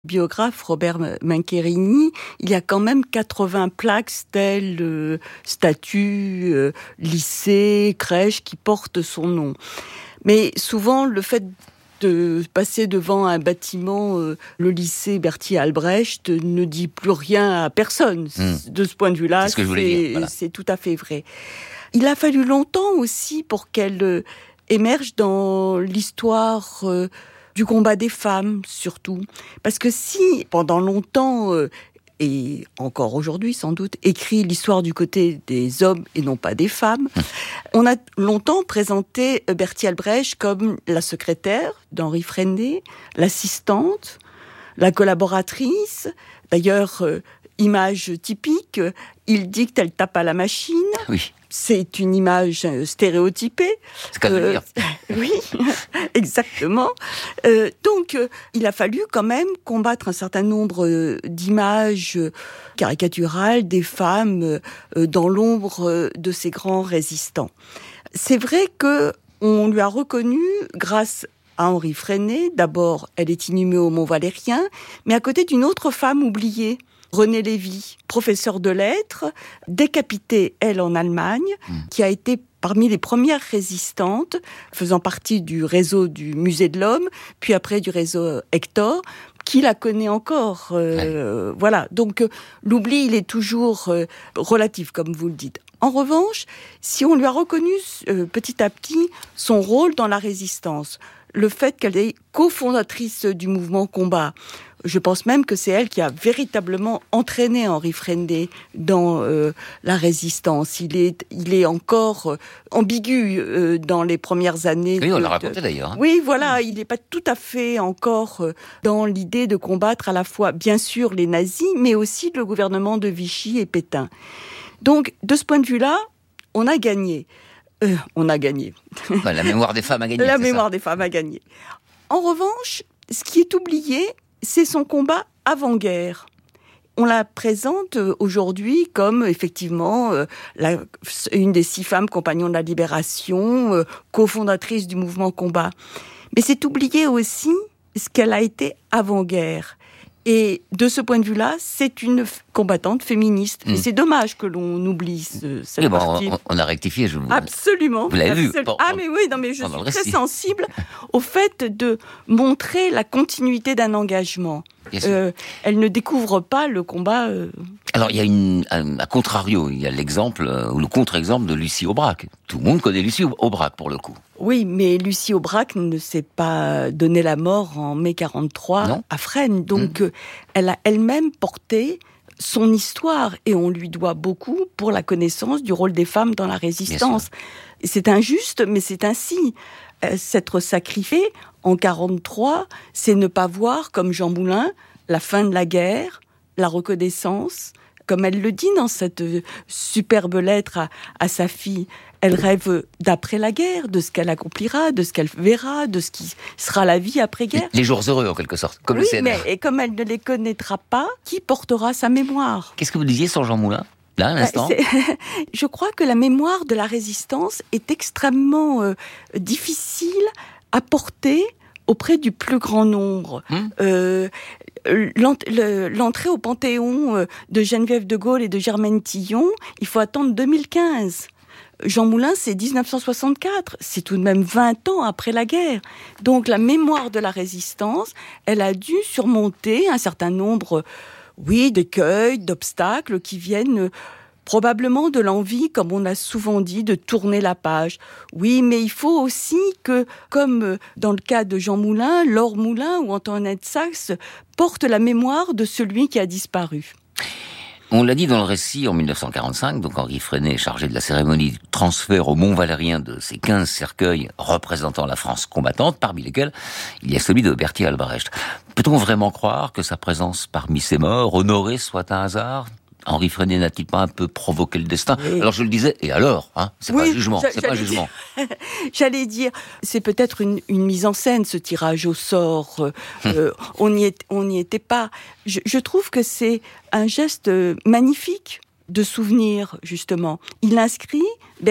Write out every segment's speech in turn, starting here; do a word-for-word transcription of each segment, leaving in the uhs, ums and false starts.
biographe Robert Mancherini, il y a quand même quatre-vingts plaques, stèles, euh, statues, euh, lycées, crèches qui portent son nom. Mais souvent, le fait de passer devant un bâtiment, euh, le lycée Berthier-Albrecht, ne dit plus rien à personne. Mmh. De ce point de vue-là, c'est, ce que je voulais dire. Voilà. C'est tout à fait vrai. Il a fallu longtemps aussi pour qu'elle euh, émerge dans l'histoire euh, du combat des femmes, surtout. Parce que si, pendant longtemps, euh, et encore aujourd'hui sans doute, écrit l'histoire du côté des hommes et non pas des femmes, mmh. on a longtemps présenté Berthier-Albrecht comme la secrétaire d'Henri Freinet, l'assistante, la collaboratrice. D'ailleurs, euh, image typique, il dicte, elle tape à la machine. Oui. C'est une image stéréotypée. C'est qu'à euh, dire. Oui, exactement. Euh, donc, euh, il a fallu quand même combattre un certain nombre euh, d'images euh, caricaturales des femmes euh, dans l'ombre euh, de ces grands résistants. C'est vrai que on lui a reconnu, grâce à Henri Freinet, d'abord, elle est inhumée au Mont-Valérien, mais à côté d'une autre femme oubliée, Renée Lévy, professeure de lettres, décapitée, elle, en Allemagne, mmh. qui a été parmi les premières résistantes, faisant partie du réseau du Musée de l'Homme, puis après du réseau Hector, qui la connaît encore. Euh, ouais. Voilà. Donc, euh, l'oubli, il est toujours euh, relatif, comme vous le dites. En revanche, si on lui a reconnu euh, petit à petit son rôle dans la résistance, le fait qu'elle est cofondatrice du mouvement Combat, je pense même que c'est elle qui a véritablement entraîné Henri Freinet dans euh, la résistance. Il est, il est encore euh, ambigu euh, dans les premières années. Oui, on de, l'a raconté de... d'ailleurs. Hein. Oui, voilà, mmh. il n'est pas tout à fait encore euh, dans l'idée de combattre à la fois, bien sûr, les nazis, mais aussi le gouvernement de Vichy et Pétain. Donc, de ce point de vue-là, on a gagné. Euh, on a gagné. Bah, la mémoire des femmes a gagné. La c'est mémoire ça. des femmes a gagné. En revanche, ce qui est oublié, c'est son combat avant-guerre. On la présente aujourd'hui comme, effectivement, euh, la, une des six femmes compagnons de la Libération, euh, cofondatrice du mouvement Combat. Mais c'est oublié aussi ce qu'elle a été avant-guerre. Et de ce point de vue-là, c'est une combattante féministe. Mmh. Et c'est dommage que l'on oublie ce, cette bon, partie. On, on a rectifié, je vous... Absolument. Vous l'avez absolument. vu. Bon, ah mais oui, non mais je suis très récit. sensible au fait de montrer la continuité d'un engagement. Euh, elle ne découvre pas le combat. Euh... Alors il y a une, un, à contrario, il y a l'exemple ou le contre-exemple de Lucie Aubrac. Tout le monde connaît Lucie Aubrac pour le coup. Oui, mais Lucie Aubrac ne s'est pas donné la mort en mai quarante-trois non. à Fresnes. Donc, mmh. euh, elle a elle-même porté son histoire et on lui doit beaucoup pour la connaissance du rôle des femmes dans la résistance. C'est injuste, mais c'est ainsi. Euh, s'être sacrifiée en quarante-trois, c'est ne pas voir, comme Jean Moulin, la fin de la guerre, la reconnaissance. Comme elle le dit dans cette superbe lettre à, à sa fille, elle rêve d'après la guerre, de ce qu'elle accomplira, de ce qu'elle verra, de ce qui sera la vie après-guerre. Les, les jours heureux, en quelque sorte, comme oui, le C N R. Mais, et comme elle ne les connaîtra pas, qui portera sa mémoire ? Qu'est-ce que vous disiez sur Jean Moulin ? Là, à l'instant. Bah, je crois que la mémoire de la résistance est extrêmement euh, difficile à porter auprès du plus grand nombre. Hum. Euh, L'entrée au Panthéon de Geneviève de Gaulle et de Germaine Tillon, il faut attendre deux mille quinze. Jean Moulin, c'est dix-neuf cent soixante-quatre. C'est tout de même vingt ans après la guerre. Donc la mémoire de la résistance, elle a dû surmonter un certain nombre, oui, d'écueils, d'obstacles qui viennent probablement de l'envie, comme on a souvent dit, de tourner la page. Oui, mais il faut aussi que, comme dans le cas de Jean Moulin, Laure Moulin ou Antoinette Saxe portent la mémoire de celui qui a disparu. On l'a dit dans le récit, en dix-neuf cent quarante-cinq, donc Henri Freinet est chargé de la cérémonie du transfert au Mont-Valérien de ces quinze cercueils représentant la France combattante, parmi lesquels il y a celui de Berthier-Albrecht. Peut-on vraiment croire que sa présence parmi ces morts, honorée, soit un hasard ? Henri Freinet n'a-t-il pas un peu provoqué le destin ? Oui. Alors je le disais, et alors hein, C'est oui, pas un jugement, c'est pas un jugement. Dire, j'allais dire, c'est peut-être une, une mise en scène, ce tirage au sort. Euh, hum. euh, on n'y est, on n'y était pas. Je, je trouve que c'est un geste magnifique de souvenir, justement. Il inscrit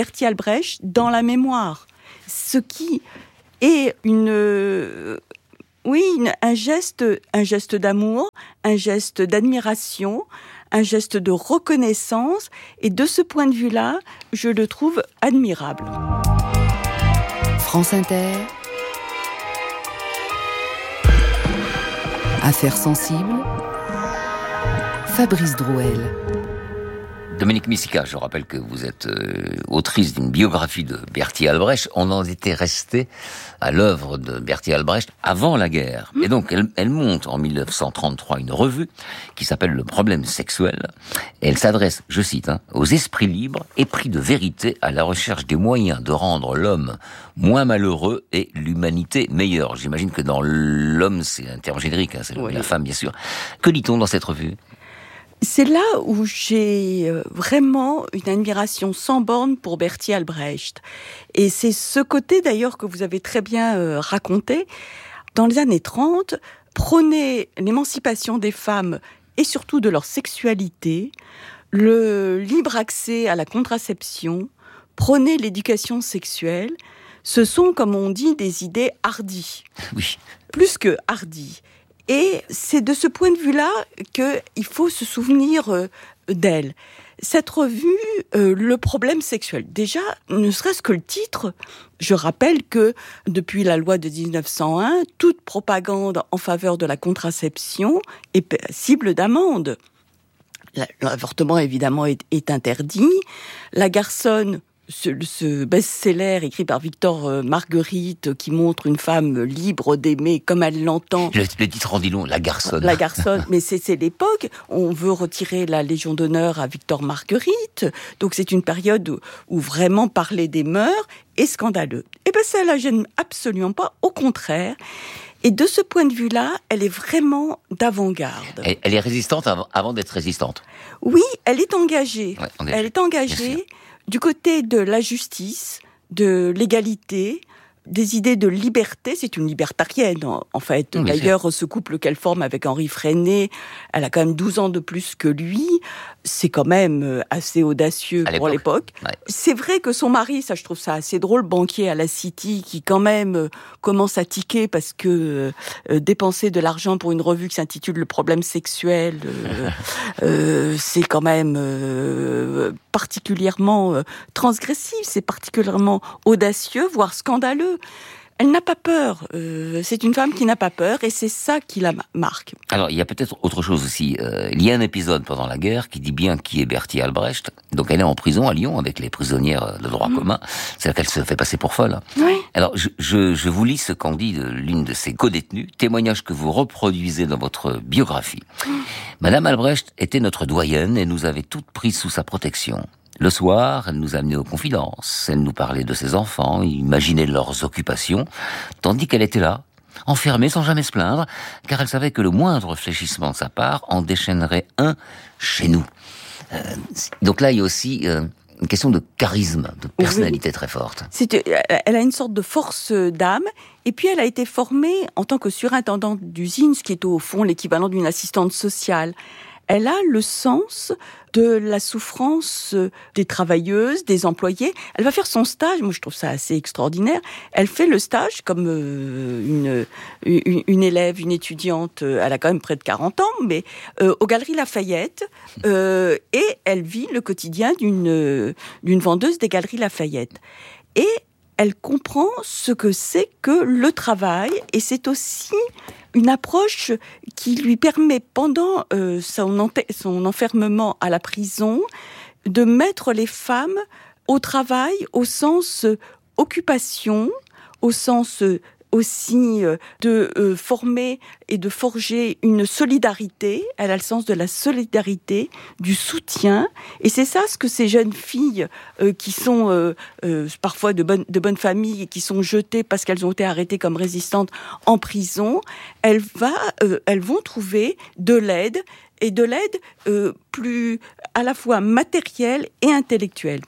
Berthier-Albrecht dans la mémoire. Ce qui est une... Oui, une, un geste, un geste d'amour, un geste d'admiration, un geste de reconnaissance. Et de ce point de vue-là, je le trouve admirable. France Inter. Affaires sensibles. Fabrice Drouel. Dominique Missika, je rappelle que vous êtes euh, autrice d'une biographie de Bertolt Albrecht. On en était resté à l'œuvre de Bertolt Albrecht avant la guerre. Et donc, elle, elle monte en mille neuf cent trente-trois une revue qui s'appelle Le Problème sexuel. Et elle s'adresse, je cite, hein, aux esprits libres, épris de vérité, à la recherche des moyens de rendre l'homme moins malheureux et l'humanité meilleure. J'imagine que dans l'homme, c'est un terme générique, hein, c'est oui. La femme, bien sûr. Que lit-on dans cette revue ? C'est là où j'ai vraiment une admiration sans borne pour Bertolt Albrecht. Et c'est ce côté d'ailleurs que vous avez très bien raconté. Dans les années trente, prôner l'émancipation des femmes et surtout de leur sexualité, le libre accès à la contraception, prôner l'éducation sexuelle, ce sont, comme on dit, des idées hardies. Oui. Plus que hardies. Et c'est de ce point de vue-là qu'il faut se souvenir euh, d'elle. Cette revue, euh, le problème sexuel. Déjà, ne serait-ce que le titre, je rappelle que depuis la loi de dix-neuf cent un, toute propagande en faveur de la contraception est passible d'amende. L'avortement, évidemment, est, est interdit. La garçonne... Ce, ce best-seller écrit par Victor Marguerite qui montre une femme libre d'aimer comme elle l'entend. Le, le titre en dit long, la garçonne. La garçonne, mais c'est, c'est l'époque. On veut retirer la Légion d'honneur à Victor Marguerite. Donc c'est une période où, où vraiment parler des mœurs est scandaleux. Et bien ça la gêne absolument pas, au contraire. Et de ce point de vue-là, elle est vraiment d'avant-garde. Elle, elle est résistante avant, avant d'être résistante. Oui, elle est engagée. Ouais, engagée. Elle est engagée du côté de la justice, de l'égalité, des idées de liberté. C'est une libertarienne, en, en fait. Oui, d'ailleurs, c'est... ce couple qu'elle forme avec Henri Freinet, elle a quand même douze ans de plus que lui. C'est quand même assez audacieux à pour l'époque. Ouais. C'est vrai que son mari, ça je trouve ça assez drôle, banquier à la City, qui quand même euh, commence à tiquer parce que euh, dépenser de l'argent pour une revue qui s'intitule Le Problème sexuel, euh, euh, c'est quand même euh, particulièrement euh, transgressif, c'est particulièrement audacieux, voire scandaleux. Elle n'a pas peur. Euh, c'est une femme qui n'a pas peur et c'est ça qui la marque. Alors, il y a peut-être autre chose aussi. Euh, il y a un épisode pendant la guerre qui dit bien qui est Bertolt Albrecht. Donc, elle est en prison à Lyon avec les prisonnières de droit mmh. commun. C'est-à-dire qu'elle se fait passer pour folle. Oui. Alors, je, je, je vous lis ce qu'en dit de l'une de ses codétenues, témoignage que vous reproduisez dans votre biographie. Mmh. Madame Albrecht était notre doyenne et nous avait toutes prises sous sa protection. Le soir, elle nous amenait aux confidences, elle nous parlait de ses enfants, imaginait leurs occupations, tandis qu'elle était là, enfermée sans jamais se plaindre, car elle savait que le moindre fléchissement de sa part en déchaînerait un chez nous. Euh, donc là, il y a aussi euh, une question de charisme, de personnalité oui. très forte. C'est, elle a une sorte de force d'âme, et puis elle a été formée en tant que surintendante d'usine, ce qui est au fond l'équivalent d'une assistante sociale. Elle a le sens de la souffrance des travailleuses, des employés. Elle va faire son stage, moi je trouve ça assez extraordinaire. Elle fait le stage comme une, une, une élève, une étudiante, elle a quand même près de quarante ans, mais euh, aux Galeries Lafayette, euh, et elle vit le quotidien d'une, d'une vendeuse des Galeries Lafayette. Et elle comprend ce que c'est que le travail, et c'est aussi une approche qui lui permet, pendant euh, son, ente- son enfermement à la prison, de mettre les femmes au travail au sens euh, occupation, au sens euh, aussi euh, de euh, former et de forger une solidarité. Elle a le sens de la solidarité, du soutien. Et c'est ça ce que ces jeunes filles euh, qui sont euh, euh, parfois de bonnes de bonnes familles et qui sont jetées parce qu'elles ont été arrêtées comme résistantes en prison, elles, va, euh, elles vont trouver de l'aide, et de l'aide euh, plus à la fois matérielle et intellectuelle.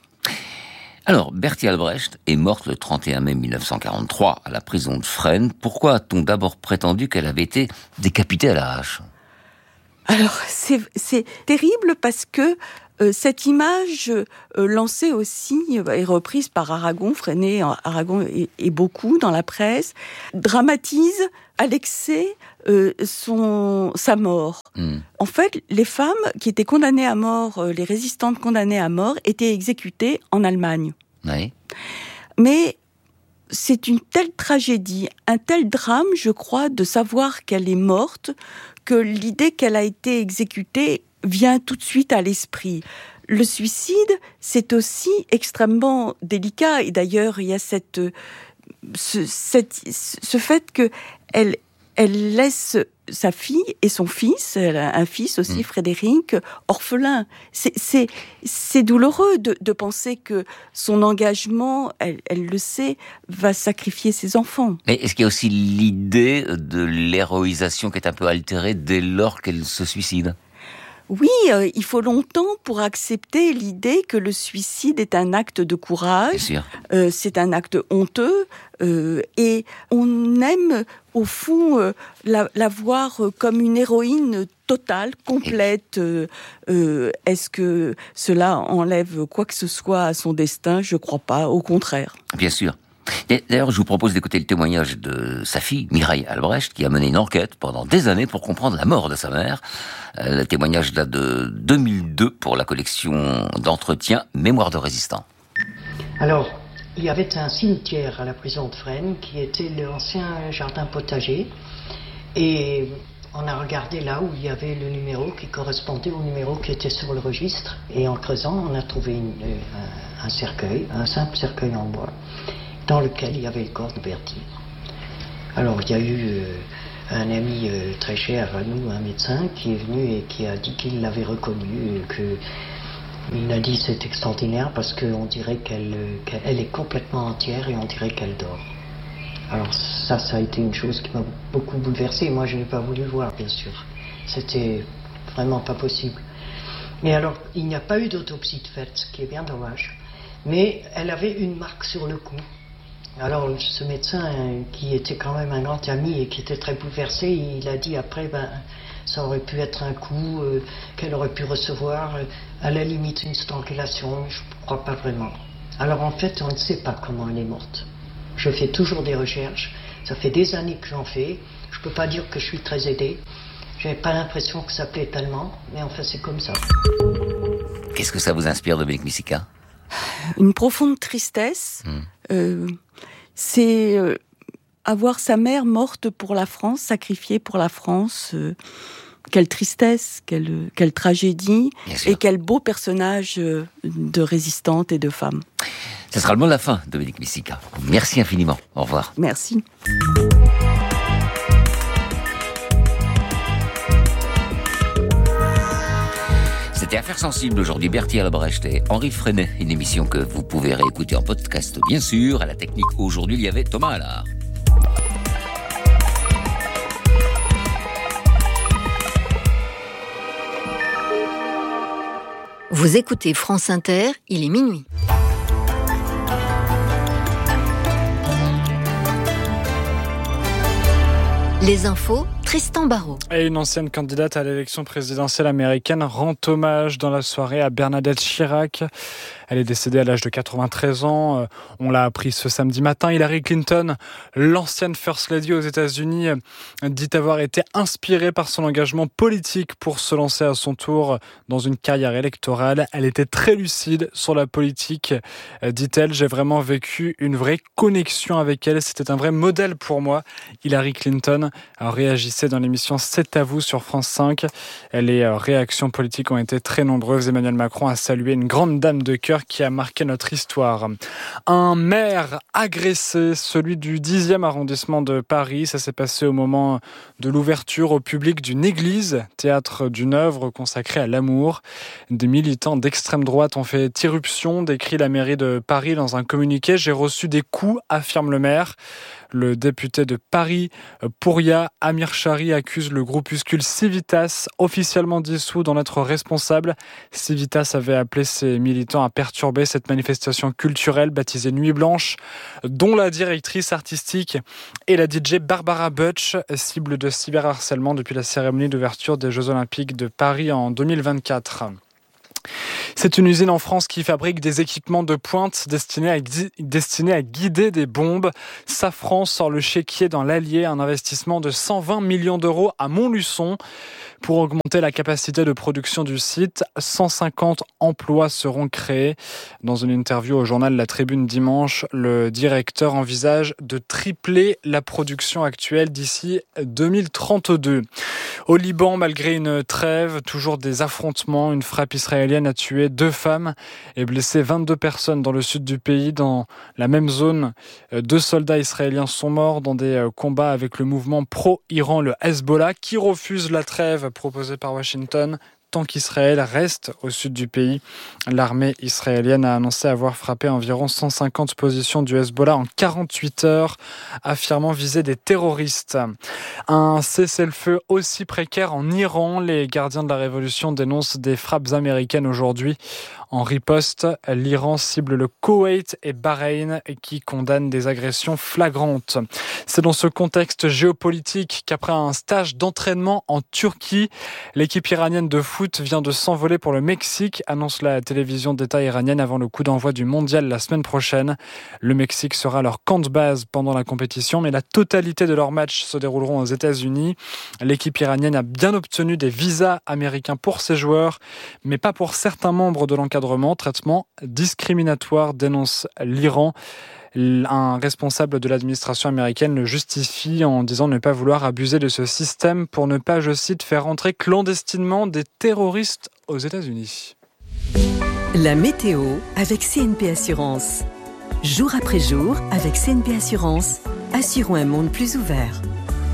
Alors, Bertolt Albrecht est morte le trente et un mai mille neuf cent quarante-trois à la prison de Fresnes. Pourquoi a-t-on d'abord prétendu qu'elle avait été décapitée à la hache ? Alors, c'est, c'est terrible parce que Euh, cette image euh, lancée aussi euh, est reprise par Aragon, Freinet, Aragon et, et beaucoup dans la presse, dramatise à l'excès euh, son sa mort. Mmh. En fait, les femmes qui étaient condamnées à mort, euh, les résistantes condamnées à mort, étaient exécutées en Allemagne. Oui. Mais c'est une telle tragédie, un tel drame, je crois, de savoir qu'elle est morte, que l'idée qu'elle a été exécutée vient tout de suite à l'esprit. Le suicide, c'est aussi extrêmement délicat. Et d'ailleurs, il y a cette, ce, cette, ce fait que elle, elle laisse sa fille et son fils, elle a un fils aussi, mmh. Frédéric, orphelin. C'est, c'est, c'est douloureux de, de penser que son engagement, elle, elle le sait, va sacrifier ses enfants. Mais est-ce qu'il y a aussi l'idée de l'héroïsation qui est un peu altérée dès lors qu'elle se suicide ? Oui, euh, il faut longtemps pour accepter l'idée que le suicide est un acte de courage, euh, c'est un acte honteux, euh, et on aime au fond euh, la, la voir comme une héroïne totale, complète. Euh, euh, est-ce que cela enlève quoi que ce soit à son destin ? Je crois pas, au contraire. Bien sûr. Et d'ailleurs, je vous propose d'écouter le témoignage de sa fille, Mireille Albrecht, qui a mené une enquête pendant des années pour comprendre la mort de sa mère. Euh, le témoignage date de deux mille deux pour la collection d'entretien Mémoire de résistant. Alors, il y avait un cimetière à la prison de Fresnes qui était l'ancien jardin potager. Et on a regardé là où il y avait le numéro qui correspondait au numéro qui était sur le registre. Et en creusant, on a trouvé une, un, un cercueil, un simple cercueil en bois, dans lequel il y avait le corps de Berthier. Alors il y a eu euh, un ami euh, très cher à nous, un médecin, qui est venu et qui a dit qu'il l'avait reconnu, et que il a dit c'est extraordinaire parce qu'on dirait qu'elle, qu'elle est complètement entière et on dirait qu'elle dort. Alors ça, ça a été une chose qui m'a beaucoup bouleversée. Moi je n'ai pas voulu le voir, bien sûr. C'était vraiment pas possible. Mais alors il n'y a pas eu d'autopsie de fait, ce qui est bien dommage. Mais elle avait une marque sur le cou. Alors ce médecin, qui était quand même un grand ami et qui était très bouleversé, il a dit après, ben, ça aurait pu être un coup euh, qu'elle aurait pu recevoir, euh, à la limite une strangulation, je ne crois pas vraiment. Alors en fait, on ne sait pas comment elle est morte. Je fais toujours des recherches, ça fait des années que j'en fais, je ne peux pas dire que je suis très aidée, je n'avais pas l'impression que ça plaît tellement, mais enfin c'est comme ça. Qu'est-ce que ça vous inspire, Dominique Misica ? Une profonde tristesse. Mmh. Euh, c'est euh, avoir sa mère morte pour la France, sacrifiée pour la France. Euh, quelle tristesse, quelle, quelle tragédie, et quel beau personnage euh, de résistante et de femme. Ce sera le mot de la fin, Dominique Misica. Merci infiniment. Au revoir. Merci. C'était Affaires sensibles aujourd'hui, Berthier Albrecht et Henri Freinet, une émission que vous pouvez réécouter en podcast, bien sûr. À la technique, aujourd'hui, il y avait Thomas Allard. Vous écoutez France Inter, il est minuit. Les infos, Tristan Barraud. Et une ancienne candidate à l'élection présidentielle américaine rend hommage dans la soirée à Bernadette Chirac. Elle est décédée à l'âge de quatre-vingt-treize ans. On l'a appris ce samedi matin. Hillary Clinton, l'ancienne First Lady aux États-Unis, dit avoir été inspirée par son engagement politique pour se lancer à son tour dans une carrière électorale. Elle était très lucide sur la politique, dit-elle. J'ai vraiment vécu une vraie connexion avec elle. C'était un vrai modèle pour moi. Hillary Clinton réagissait dans l'émission C'est à vous sur France cinq. Les réactions politiques ont été très nombreuses. Emmanuel Macron a salué une grande dame de cœur qui a marqué notre histoire. Un maire agressé, celui du dixième arrondissement de Paris. Ça s'est passé au moment de l'ouverture au public d'une église, théâtre d'une œuvre consacrée à l'amour. Des militants d'extrême droite ont fait irruption, décrit la mairie de Paris dans un communiqué. J'ai reçu des coups, affirme le maire. Le député de Paris, Pouria Amirchari, accuse le groupuscule Civitas, officiellement dissous, d'en être responsable. Civitas avait appelé ses militants à perturber cette manifestation culturelle baptisée Nuit Blanche, dont la directrice artistique est la D J Barbara Butch, cible de cyberharcèlement depuis la cérémonie d'ouverture des Jeux Olympiques de Paris en deux mille vingt-quatre. C'est une usine en France qui fabrique des équipements de pointe destinés à, destinés à guider des bombes. Safran sort le chéquier dans l'Allier, un investissement de cent vingt millions d'euros à Montluçon. Pour augmenter la capacité de production du site, cent cinquante emplois seront créés. Dans une interview au journal La Tribune dimanche, le directeur envisage de tripler la production actuelle d'ici deux mille trente-deux. Au Liban, malgré une trêve, toujours des affrontements. Une frappe israélienne a tué deux femmes et blessé vingt-deux personnes dans le sud du pays. Dans la même zone, deux soldats israéliens sont morts dans des combats avec le mouvement pro-Iran, le Hezbollah, qui refuse la trêve proposée par Washington. Tant qu'Israël reste au sud du pays, l'armée israélienne a annoncé avoir frappé environ cent cinquante positions du Hezbollah en quarante-huit heures, affirmant viser des terroristes. Un cessez-le-feu aussi précaire en Iran. Les gardiens de la révolution dénoncent des frappes américaines aujourd'hui. En riposte, l'Iran cible le Koweït et Bahreïn qui condamnent des agressions flagrantes. C'est dans ce contexte géopolitique qu'après un stage d'entraînement en Turquie, l'équipe iranienne de foot vient de s'envoler pour le Mexique, annonce la télévision d'État iranienne avant le coup d'envoi du mondial la semaine prochaine. Le Mexique sera leur camp de base pendant la compétition, mais la totalité de leurs matchs se dérouleront aux États-Unis. L'équipe iranienne a bien obtenu des visas américains pour ses joueurs, mais pas pour certains membres de l'encadrement. Traitement discriminatoire, dénonce l'Iran. Un responsable de l'administration américaine le justifie en disant ne pas vouloir abuser de ce système pour ne pas, je cite, faire entrer clandestinement des terroristes aux États-Unis. La météo avec C N P Assurance. Jour après jour, avec C N P Assurance, assurons un monde plus ouvert.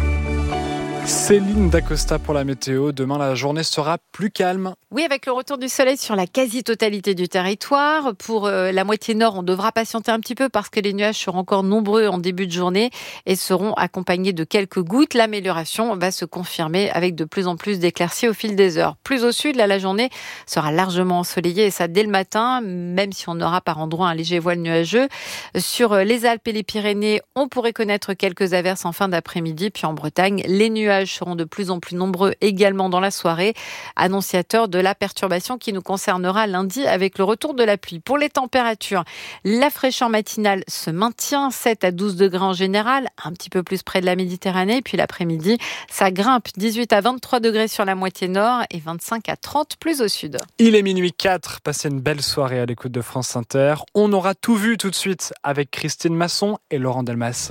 Céline Dacosta pour la météo. Demain, la journée sera plus calme. Oui, avec le retour du soleil sur la quasi-totalité du territoire. Pour euh, la moitié nord, on devra patienter un petit peu parce que les nuages seront encore nombreux en début de journée et seront accompagnés de quelques gouttes. L'amélioration va se confirmer avec de plus en plus d'éclaircies au fil des heures. Plus au sud, là, la journée sera largement ensoleillée et ça dès le matin, même si on aura par endroits un léger voile nuageux. Sur les Alpes et les Pyrénées, on pourrait connaître quelques averses en fin d'après-midi. Puis en Bretagne, les nuages seront de plus en plus nombreux également dans la soirée, annonciateur de la perturbation qui nous concernera lundi avec le retour de la pluie. Pour les températures, la fraîcheur matinale se maintient, sept à douze degrés en général, un petit peu plus près de la Méditerranée, puis l'après-midi, ça grimpe, dix-huit à vingt-trois degrés sur la moitié nord et vingt-cinq à trente plus au sud. Il est minuit quatre, passez une belle soirée à l'écoute de France Inter. On aura tout vu tout de suite avec Christine Masson et Laurent Delmas.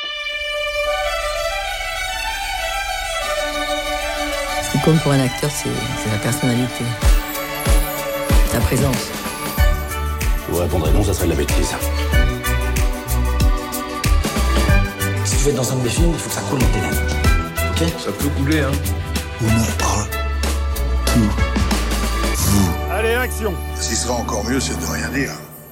Ce qui compte pour un acteur, c'est, c'est la personnalité, sa présence. Je vous répondrais non, ça serait de la bêtise. Si tu veux être dans un de mes films, il faut que ça coule dans tes veines. Ok ? Ça peut couler, hein. On en parle tout. Vous. Allez, action ! Ce qui sera encore mieux, c'est de rien dire.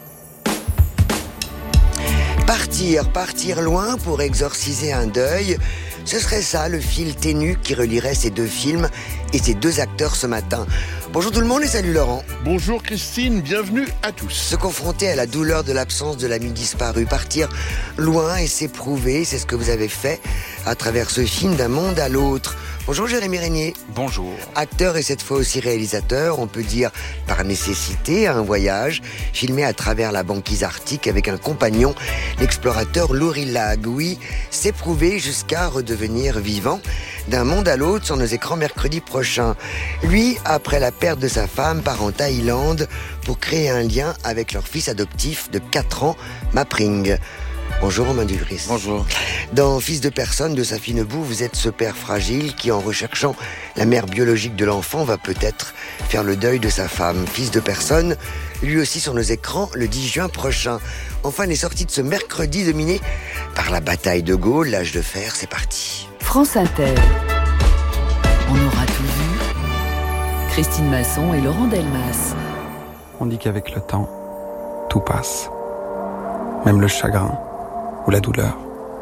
Partir, partir loin pour exorciser un deuil. Ce serait ça, le fil ténu qui relierait ces deux films et ces deux acteurs ce matin. Bonjour tout le monde et salut Laurent. Bonjour Christine, bienvenue à tous. Se confronter à la douleur de l'absence de l'ami disparu, partir loin et s'éprouver, c'est ce que vous avez fait à travers ce film d'un monde à l'autre. Bonjour Jérémy Régnier. Bonjour. Acteur et cette fois aussi réalisateur, on peut dire par nécessité, un voyage filmé à travers la banquise arctique avec un compagnon, l'explorateur Laurie Lag. Oui, s'éprouver jusqu'à redevenir vivant d'un monde à l'autre sur nos écrans mercredi prochain. Lui, après la perte de sa femme, part en Thaïlande pour créer un lien avec leur fils adoptif de quatre ans, Mapring. Bonjour Romain Duvris. Bonjour. Dans Fils de personne de Safi Nebou, vous êtes ce père fragile qui, en recherchant la mère biologique de l'enfant, va peut-être faire le deuil de sa femme. Fils de personne, lui aussi sur nos écrans, le dix juin prochain. Enfin, les sorties de ce mercredi dominées par la bataille de Gaulle, l'âge de fer, c'est parti. France Inter. On aura tout vu. Christine Masson et Laurent Delmas. On dit qu'avec le temps, tout passe. Même le chagrin ou la douleur.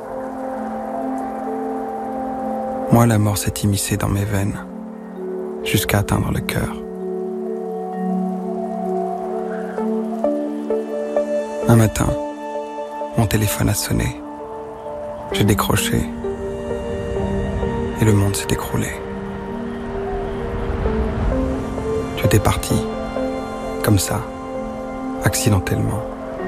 Moi, la mort s'est immiscée dans mes veines, jusqu'à atteindre le cœur. Un matin, mon téléphone a sonné. J'ai décroché. Et le monde s'est écroulé. Tu étais parti, Comme ça, accidentellement.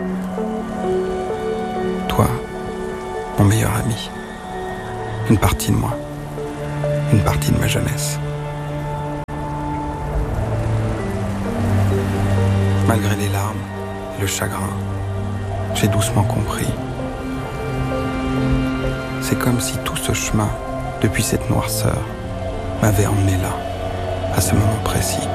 Toi, mon meilleur ami. Une partie de moi. Une partie de ma jeunesse. Malgré les larmes et le chagrin, j'ai doucement compris. C'est comme si tout ce chemin, depuis cette noirceur, m'avait emmené là, à ce moment précis.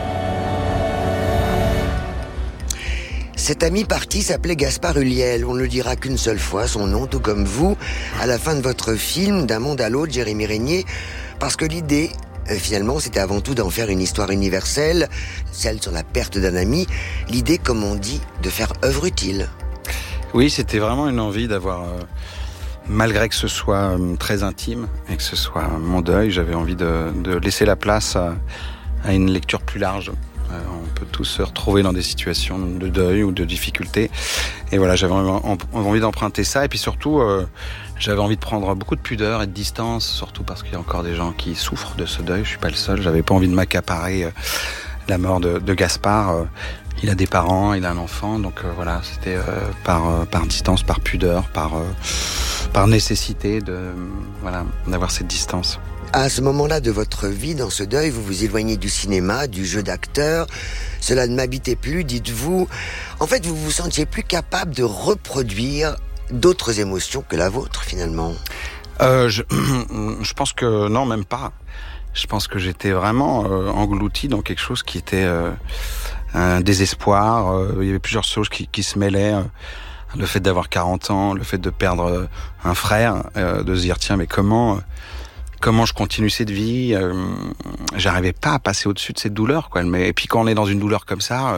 Cet ami parti s'appelait Gaspard Ulliel. On ne le dira qu'une seule fois, son nom, tout comme vous, à la fin de votre film, D'un monde à l'autre, Jérémie Régnier, parce que l'idée, euh, finalement, c'était avant tout d'en faire une histoire universelle, celle sur la perte d'un ami, l'idée, comme on dit, de faire œuvre utile. Oui, c'était vraiment une envie d'avoir... Euh... Malgré que ce soit très intime et que ce soit mon deuil, j'avais envie de, de laisser la place à, à une lecture plus large. Euh, on peut tous se retrouver dans des situations de deuil ou de difficulté. Et voilà, j'avais envie d'emprunter ça. Et puis surtout, euh, j'avais envie de prendre beaucoup de pudeur et de distance, surtout parce qu'il y a encore des gens qui souffrent de ce deuil. Je suis pas le seul. J'avais pas envie de m'accaparer euh, la mort de, de Gaspard. Euh, il a des parents, il a un enfant. Donc euh, voilà, c'était euh, par, euh, par distance, par pudeur, par... Euh, par nécessité de, voilà, d'avoir cette distance. À ce moment-là de votre vie, dans ce deuil, vous vous éloignez du cinéma, du jeu d'acteur. Cela ne m'habitait plus, dites-vous. En fait, vous vous sentiez plus capable de reproduire d'autres émotions que la vôtre, finalement. Euh, je, je pense que non, même pas. Je pense que j'étais vraiment euh, englouti dans quelque chose qui était euh, un désespoir. Euh, il y avait plusieurs choses qui, qui se mêlaient. Euh, Le fait d'avoir quarante ans, le fait de perdre un frère, euh, de se dire tiens mais comment comment je continue cette vie, euh, j'arrivais pas à passer au-dessus de cette douleur quoi. Mais et puis quand on est dans une douleur comme ça,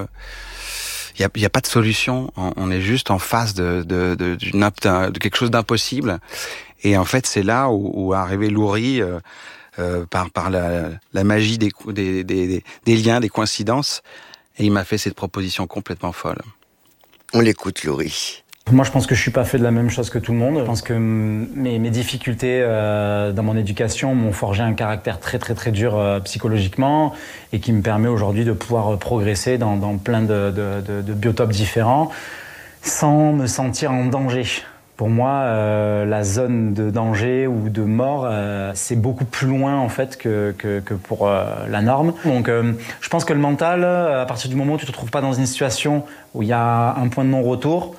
il euh, y a y a pas de solution, on, on est juste en face de de de, d'une, de quelque chose d'impossible. Et en fait c'est là où, où est arrivé Loury euh, euh, par par la, la magie des, des des des liens, des coïncidences, et il m'a fait cette proposition complètement folle. On l'écoute, Loury. Moi, je pense que je suis pas fait de la même chose que tout le monde. Je pense que mes, mes difficultés euh, dans mon éducation m'ont forgé un caractère très, très, très dur euh, psychologiquement et qui me permet aujourd'hui de pouvoir progresser dans, dans plein de, de, de, de biotopes différents sans me sentir en danger. Pour moi, euh, la zone de danger ou de mort, euh, c'est beaucoup plus loin en fait que, que, que pour euh, la norme. Donc, euh, je pense que le mental, à partir du moment où tu te retrouves pas dans une situation où il y a un point de non-retour,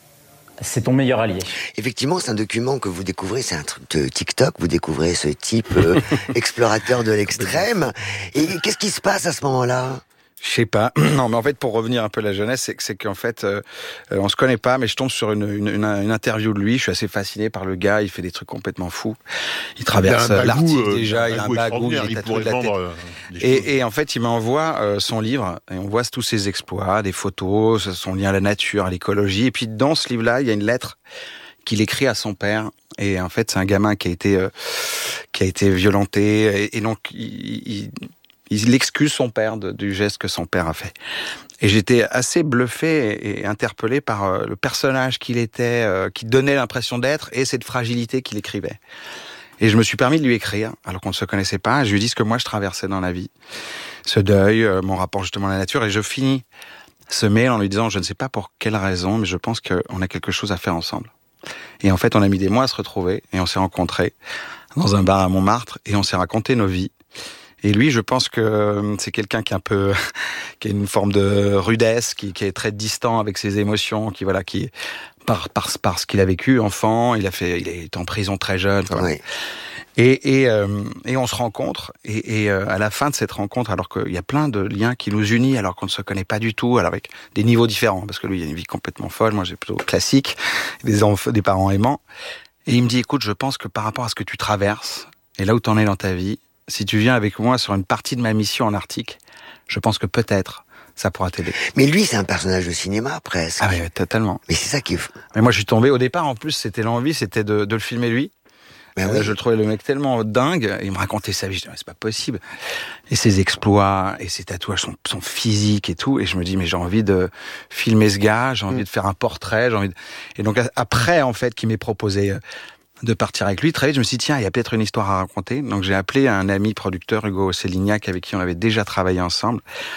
c'est ton meilleur allié. Effectivement, c'est un document que vous découvrez, c'est un truc de TikTok, vous découvrez ce type euh, explorateur de l'extrême. Et qu'est-ce qui se passe à ce moment-là ? Je sais pas. Non, mais en fait, pour revenir un peu à la jeunesse, c'est, c'est qu'en fait, euh, on se connaît pas, mais je tombe sur une, une, une interview de lui. Je suis assez fasciné par le gars. Il fait des trucs complètement fous. Il traverse il l'Arctique euh, déjà. Il a un bagou. Il est tatoué de la tête. Euh, et, et en fait, il m'envoie euh, son livre et on voit tous ses exploits, des photos, son lien à la nature, à l'écologie. Et puis dans ce livre-là, il y a une lettre qu'il écrit à son père. Et en fait, c'est un gamin qui a été euh, qui a été violenté. Et, et donc, il, il Il excuse son père de, du geste que son père a fait. Et j'étais assez bluffé et interpellé par euh, le personnage qu'il était, euh, qui donnait l'impression d'être, et cette fragilité qu'il écrivait. Et je me suis permis de lui écrire, alors qu'on ne se connaissait pas. Je lui dis ce que moi je traversais dans la vie. Ce deuil, euh, mon rapport justement à la nature. Et je finis ce mail en lui disant, je ne sais pas pour quelle raison, mais je pense qu'on a quelque chose à faire ensemble. Et en fait, on a mis des mois à se retrouver, et on s'est rencontrés dans un bar à Montmartre, et on s'est raconté nos vies. Et lui, je pense que c'est quelqu'un qui est un peu, qui a une forme de rudesse, qui, qui est très distant avec ses émotions, qui voilà, qui par par par ce qu'il a vécu enfant, il a fait, il est en prison très jeune. Voilà. Oui. Et et euh, et on se rencontre et, et euh, à la fin de cette rencontre, alors qu'il y a plein de liens qui nous unissent, alors qu'on ne se connaît pas du tout, alors avec des niveaux différents, parce que lui, il a une vie complètement folle, moi j'ai plutôt classique, des enfants, des parents aimants. Et il me dit, écoute, je pense que par rapport à ce que tu traverses et là où t'en es dans ta vie, si tu viens avec moi sur une partie de ma mission en Arctique, je pense que peut-être ça pourra t'aider. Mais lui, c'est un personnage de cinéma, presque. Ah oui, totalement. Mais c'est ça qui est fou. Mais moi, je suis tombé au départ, en plus, c'était l'envie, c'était de, de le filmer lui. Ben euh, oui. Je le trouvais le mec tellement dingue, il me racontait sa vie, je disais, c'est pas possible. Et ses exploits, et ses tatouages, son, son physique et tout, et je me dis, mais j'ai envie de filmer ce gars, j'ai envie mmh. de faire un portrait, j'ai envie de... Et donc, après, en fait, qu'il m'ait proposé de partir avec lui, très vite, je me suis dit, tiens, il y a peut-être une histoire à raconter. Donc j'ai appelé un ami producteur, Hugo Célignac, avec qui on avait déjà travaillé ensemble.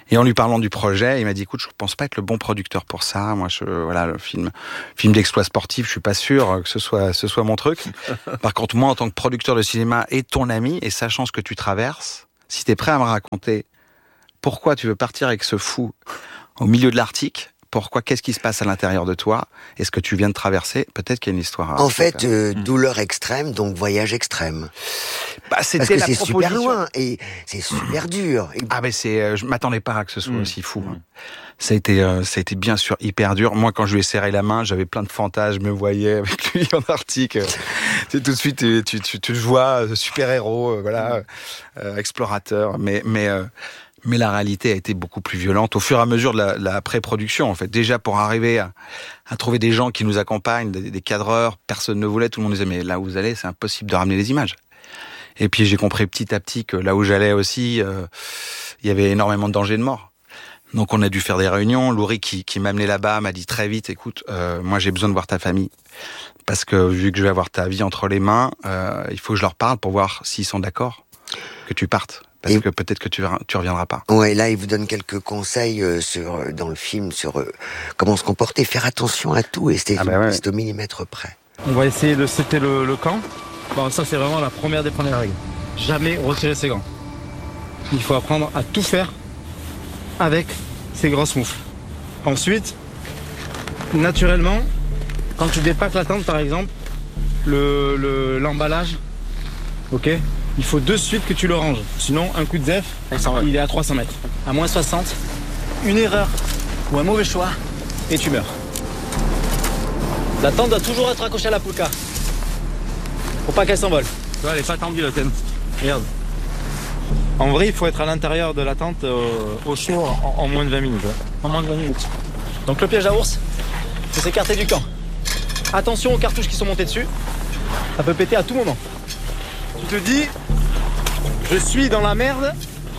Et en lui parlant du projet, il m'a dit, écoute, je pense pas être le bon producteur pour ça. Moi, je, voilà, le film, film d'exploit sportif, je suis pas sûr que ce soit, ce soit mon truc. Par contre, moi, en tant que producteur de cinéma et ton ami, et sachant ce que tu traverses, si t'es prêt à me raconter pourquoi tu veux partir avec ce fou au milieu de l'Arctique, pourquoi, qu'est-ce qui se passe à l'intérieur de toi, et ce que tu viens de traverser, peut-être qu'il y a une histoire. En fait, euh, mmh. douleur extrême, donc voyage extrême. Bah, c'était Parce que la c'est proposition. super loin et c'est super dur. Et... Ah ben c'est, euh, je m'attendais pas à que ce soit mmh. aussi fou. Hein. Ça a été, euh, ça a été bien sûr hyper dur. Moi, quand je lui ai serré la main, j'avais plein de fantasmes, je me voyais avec lui en Arctique. C'est tout de suite, tu, tu, tu, tu le vois, super héros, euh, voilà, euh, explorateur. Mais, mais euh, Mais la réalité a été beaucoup plus violente au fur et à mesure de la, la pré-production, en fait. Déjà, pour arriver à, à trouver des gens qui nous accompagnent, des, des cadreurs, personne ne voulait, tout le monde disait, mais là où vous allez, c'est impossible de ramener les images. Et puis, j'ai compris petit à petit que là où j'allais aussi, euh, il y avait énormément de danger de mort. Donc, on a dû faire des réunions. Laurie, qui, qui m'a amené là-bas, m'a dit très vite, écoute, euh, moi, j'ai besoin de voir ta famille. Parce que vu que je vais avoir ta vie entre les mains, euh, il faut que je leur parle pour voir s'ils sont d'accord que tu partes. Parce et que peut-être que tu tu reviendras pas. Ouais, là, il vous donne quelques conseils euh, sur dans le film sur euh, comment se comporter, faire attention à tout, et c'est ah bah ouais. au millimètre près. On va essayer de setter le, le camp. Bon, ça c'est vraiment la première des premières règles. Jamais retirer ses gants. Il faut apprendre à tout faire avec ses grosses moufles. Ensuite, naturellement, quand tu dépaques la tente, par exemple, le, le l'emballage, ok. Il faut de suite que tu le ranges. Sinon, un coup de zef, il est à trois cents mètres. À moins soixante, une erreur ou un mauvais choix, et tu meurs. La tente doit toujours être accrochée à la poulka. Faut pas qu'elle s'envole. Ouais, elle est pas tendue la tente. Regarde. En vrai, il faut être à l'intérieur de la tente euh, au chaud en, en moins de vingt minutes. Ouais. En moins de vingt minutes. Donc le piège à ours, c'est s'écarter du camp. Attention aux cartouches qui sont montées dessus. Ça peut péter à tout moment. Tu te dis, je suis dans la merde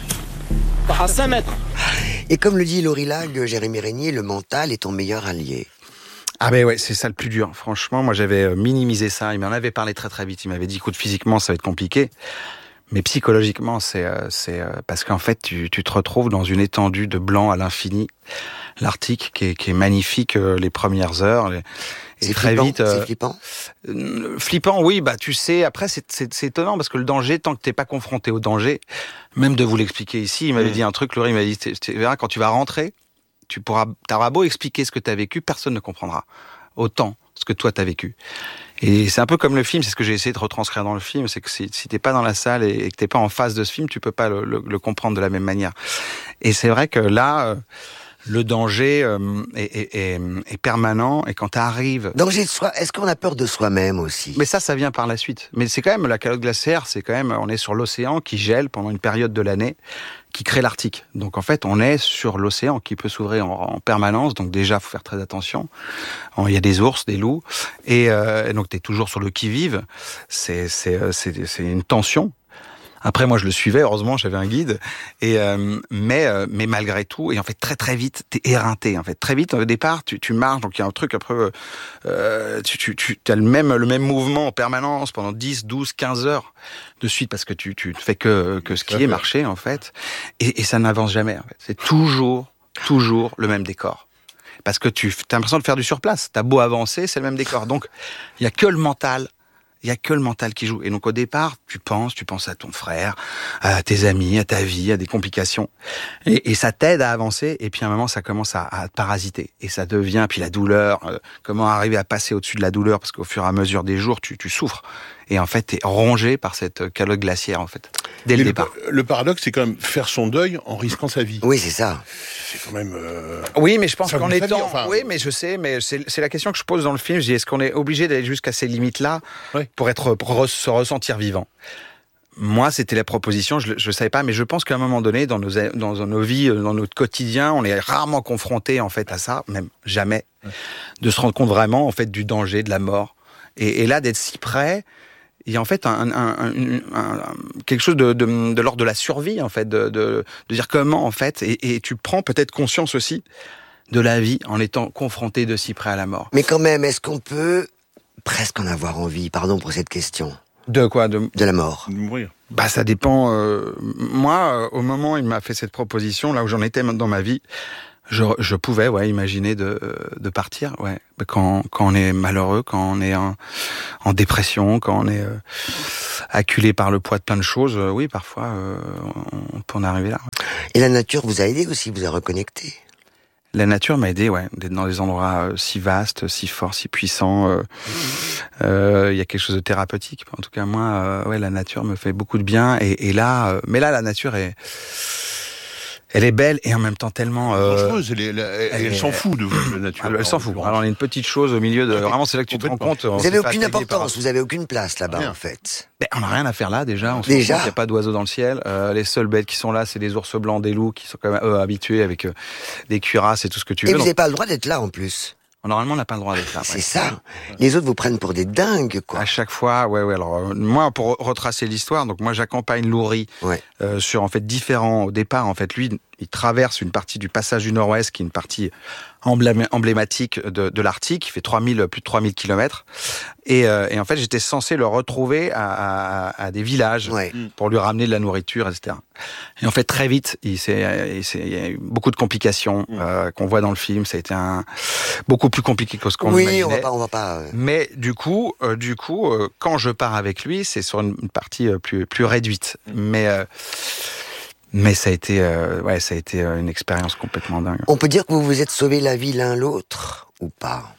à cinq mètres. Et comme le dit Laurie Lag, Jérémy Régnier, le mental est ton meilleur allié. Ah ben ouais, c'est ça le plus dur. Franchement, moi j'avais minimisé ça. Il m'en avait parlé très très vite. Il m'avait dit, écoute, physiquement ça va être compliqué, mais psychologiquement c'est c'est parce qu'en fait tu tu te retrouves dans une étendue de blanc à l'infini. L'Arctique qui est, qui est magnifique euh, les premières heures. Les... Et c'est très flippant, vite. Euh, c'est flippant. Euh, flippant, oui. Bah, tu sais. Après, c'est, c'est, c'est étonnant parce que le danger, tant que t'es pas confronté au danger, même de vous l'expliquer ici, il m'avait mmh. dit un truc. Laurie m'a dit, tu verras quand tu vas rentrer, tu pourras, t'auras beau expliquer ce que t'as vécu, personne ne comprendra autant ce que toi t'as vécu. Et c'est un peu comme le film. C'est ce que j'ai essayé de retranscrire dans le film, c'est que si, si t'es pas dans la salle et, et que t'es pas en face de ce film, tu peux pas le, le, le comprendre de la même manière. Et c'est vrai que là. Euh, Le danger euh, est, est, est, est permanent, et quand tu arrives... Danger de soi, est-ce qu'on a peur de soi-même aussi? Mais ça, ça vient par la suite. Mais c'est quand même, la calotte glaciaire, c'est quand même, on est sur l'océan qui gèle pendant une période de l'année, qui crée l'Arctique. Donc en fait, on est sur l'océan qui peut s'ouvrir en, en permanence, donc déjà, faut faire très attention. Il y a des ours, des loups, et, euh, et donc tu es toujours sur le qui-vive. C'est, c'est, c'est, c'est une tension. Après, moi, je le suivais. Heureusement, j'avais un guide. Et euh, mais euh, mais malgré tout, et en fait, très très vite, t'es éreinté. En fait, très vite au départ, tu tu marches. Donc il y a un truc après, euh, tu tu tu as le même le même mouvement en permanence pendant dix, douze, quinze heures de suite parce que tu tu ne fais que que skier, marcher en fait. Et, et ça n'avance jamais. En fait, c'est toujours toujours le même décor. Parce que tu as l'impression de faire du surplace. T'as beau avancer, c'est le même décor. Donc il y a que le mental. Il y a que le mental qui joue. Et donc au départ, tu penses, tu penses à ton frère, à tes amis, à ta vie, à des complications. Et, et ça t'aide à avancer. Et puis à un moment, ça commence à, à te parasiter. Et ça devient, puis la douleur, euh, comment arriver à passer au-dessus de la douleur, parce qu'au fur et à mesure des jours, tu, tu souffres. Et en fait, t'es rongé par cette calotte glaciaire, en fait, dès le, le départ. Le paradoxe, c'est quand même faire son deuil en risquant sa vie. Oui, c'est ça. C'est quand même... Euh... Oui, mais je pense qu'en étant... Vie, enfin... Oui, mais je sais, mais c'est, c'est la question que je pose dans le film. Je dis, est-ce qu'on est obligé d'aller jusqu'à ces limites-là oui. pour être, pour se ressentir vivant? Moi, c'était la proposition, je ne savais pas, mais je pense qu'à un moment donné, dans nos, dans nos vies, dans notre quotidien, on est rarement confronté en fait à ça, même jamais, ouais. de se rendre compte vraiment en fait du danger, de la mort. Et, et là, d'être si près... Il y a en fait un, un, un, un, quelque chose de, de, de l'ordre de la survie, en fait, de, de, de dire comment, en fait, et, et tu prends peut-être conscience aussi de la vie en étant confronté de si près à la mort. Mais quand même, est-ce qu'on peut presque en avoir envie, pardon pour cette question, De quoi de... de la mort. De mourir. Bah ça dépend. Euh, moi, euh, au moment où il m'a fait cette proposition, là où j'en étais dans ma vie, je, je pouvais, ouais, imaginer de, de partir, ouais. Quand, quand on est malheureux, quand on est en, en dépression, quand on est euh, acculé par le poids de plein de choses, euh, oui, parfois, euh, on peut en arriver là. Et la nature vous a aidé aussi, vous a reconnecté? La nature m'a aidé, ouais, d'être dans des endroits si vastes, si forts, si puissants. Il euh, euh, y a quelque chose de thérapeutique. En tout cas, moi, euh, ouais, la nature me fait beaucoup de bien. Et, et là, euh, mais là, la nature est, elle est belle et en même temps tellement. Euh, dangereuse. Elle, elle, elle, elle, elle s'en fout de vous, la nature. Elle, elle s'en fout. Alors, on est une petite chose au milieu de. Vraiment, c'est là que tu te rends compte. Vous n'avez aucune importance. Vous avez aucune place là-bas, rien. En fait. Ben, on n'a rien à faire là déjà. On déjà. Il n'y a pas d'oiseaux dans le ciel. Euh, les seules bêtes qui sont là, c'est des ours blancs, des loups qui sont quand même eux, habitués avec euh, des cuirasses et tout ce que tu et veux. Et vous n'avez pas le droit d'être là en plus. Normalement, on n'a pas le droit d'être là. C'est ouais. ça. Les autres vous prennent pour des dingues, quoi. À chaque fois, ouais, ouais. Alors, euh, moi, pour retracer l'histoire, donc moi, j'accompagne Loury ouais. euh, sur en fait différents. Au départ, en fait, lui, il traverse une partie du passage du Nord-Ouest, qui est une partie emblématique de, de l'Arctique, qui fait trois mille, plus de trois mille kilomètres. Et, euh, et en fait, j'étais censé le retrouver à, à, à des villages ouais. pour lui ramener de la nourriture, et cetera. Et en fait, très vite, il, s'est, il, s'est, il y a eu beaucoup de complications euh, qu'on voit dans le film. Ça a été un, beaucoup plus compliqué que ce qu'on oui, imaginait. Oui, on va pas, on va pas. Euh... Mais du coup, euh, du coup, euh, quand je pars avec lui, c'est sur une partie euh, plus plus réduite. Mais euh, mais ça a été, euh, ouais, ça a été une expérience complètement dingue. On peut dire que vous vous êtes sauvés la vie l'un l'autre ou pas?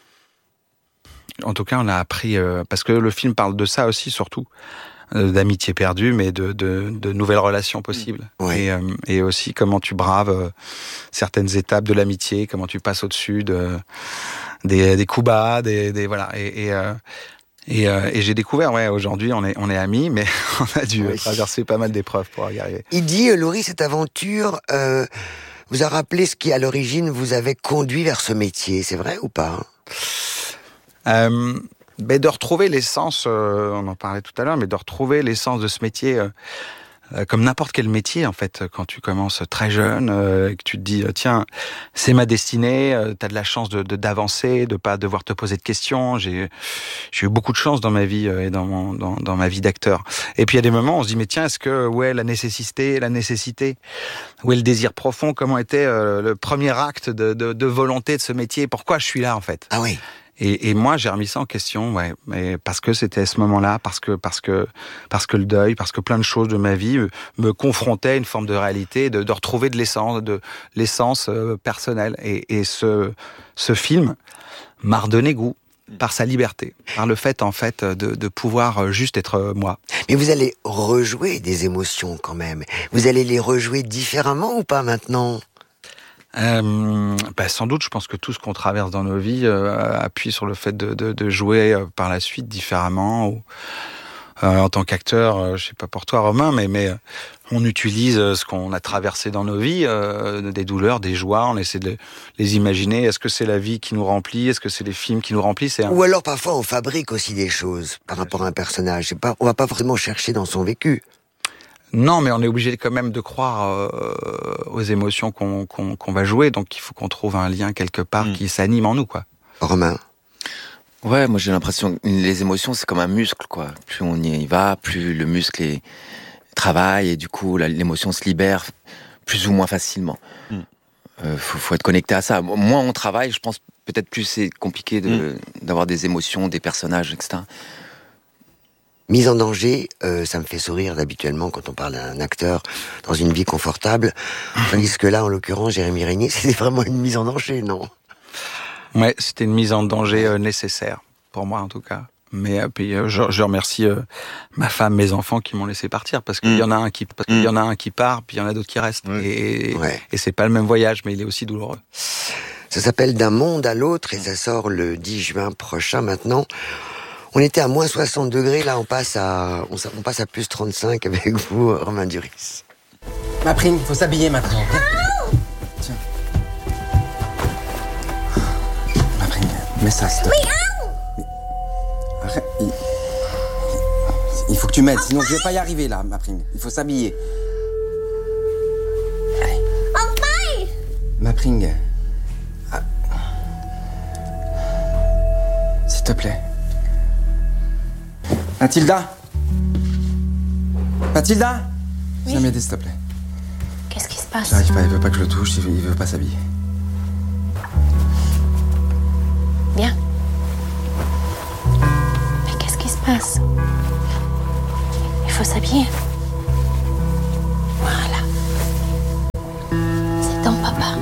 En tout cas, on a appris euh, parce que le film parle de ça aussi, surtout euh, d'amitié perdue, mais de, de, de nouvelles relations possibles. Ouais. Et, euh, et aussi comment tu braves euh, certaines étapes de l'amitié, comment tu passes au-dessus de des, des coups bas, des, des voilà. Et, et euh, Et, euh, et j'ai découvert, ouais, aujourd'hui, on est, on est amis, mais on a dû oui. traverser pas mal d'épreuves pour y arriver. Il dit, euh, Loury, cette aventure euh, vous a rappelé ce qui, à l'origine, vous avait conduit vers ce métier. C'est vrai ou pas? euh, ben de retrouver l'essence, euh, on en parlait tout à l'heure, mais de retrouver l'essence de ce métier, euh, euh, comme n'importe quel métier, en fait, quand tu commences très jeune, euh, et que tu te dis, euh, tiens, c'est ma destinée, euh, t'as de la chance de, de, d'avancer, de pas devoir te poser de questions. J'ai, j'ai eu beaucoup de chance dans ma vie euh, et dans, mon, dans, dans ma vie d'acteur. Et puis il y a des moments où on se dit, mais tiens, est-ce que, où est la nécessité, la nécessité, où est le désir profond, comment était euh, le premier acte de, de, de volonté de ce métier, pourquoi je suis là, en fait. Ah oui. Et, et moi, j'ai remis ça en question, ouais, mais parce que c'était à ce moment-là, parce que parce que parce que le deuil, parce que plein de choses de ma vie me, me confrontaient à une forme de réalité, de, de retrouver de l'essence, de l'essence euh, personnelle. Et, et ce ce film m'a redonné goût par sa liberté, par le fait en fait de, de pouvoir juste être moi. Mais vous allez rejouer des émotions quand même. Vous allez les rejouer différemment ou pas maintenant? Euh, bah sans doute, je pense que tout ce qu'on traverse dans nos vies euh, appuie sur le fait de, de, de jouer euh, par la suite différemment. Ou, euh, en tant qu'acteur, euh, je sais pas pour toi Romain, mais, mais on utilise ce qu'on a traversé dans nos vies, euh, des douleurs, des joies, on essaie de les imaginer. Est-ce que c'est la vie qui nous remplit? Est-ce que c'est les films qui nous remplissent? C'est un... Ou alors parfois on fabrique aussi des choses par rapport à un personnage. C'est pas, on va pas forcément chercher dans son vécu. Non, mais on est obligé quand même de croire euh, aux émotions qu'on, qu'on, qu'on va jouer, donc il faut qu'on trouve un lien quelque part mmh. qui s'anime en nous, quoi. Romain. Ouais, moi j'ai l'impression que les émotions c'est comme un muscle, quoi. Plus on y va, plus le muscle est... travaille et du coup la, l'émotion se libère plus ou moins facilement. Mmh. Euh, faut, faut être connecté à ça. Moins on travaille, je pense peut-être plus c'est compliqué de, mmh. d'avoir des émotions, des personnages, et cetera. Mise en danger, euh, ça me fait sourire habituellement quand on parle d'un acteur dans une vie confortable. Tandis que là, en l'occurrence, Jérémy Régnier, c'était vraiment une mise en danger, non? Ouais, c'était une mise en danger euh, nécessaire, pour moi en tout cas. Mais euh, puis euh, je, je remercie euh, ma femme, mes enfants qui m'ont laissé partir parce qu'il mmh. y en a un qui, parce qu'il y en a un qui part, puis il y en a d'autres qui restent. Mmh. Et, ouais. et c'est pas le même voyage, mais il est aussi douloureux. Ça s'appelle D'un monde à l'autre et ça sort le dix juin prochain. Maintenant, on était à moins soixante degrés, là on passe à on, on passe à plus trente-cinq avec vous, Romain Duris. Ma prime, faut s'habiller maintenant. Tiens. Ma prime, mets ça, s'il te plaît. Arrête. Il... il faut que tu m'aides, sinon je vais pas y arriver là, ma prime. Il faut s'habiller. Allez. Ma prime. Ah. S'il te plaît. Mathilda, Mathilda ? Oui. Viens m'aider, s'il te plaît. Qu'est-ce qui se passe ? J'arrive pas, il veut pas que je le touche, il veut, il veut pas s'habiller. Viens. Mais qu'est-ce qui se passe ? Il faut s'habiller. Voilà. C'est ton papa.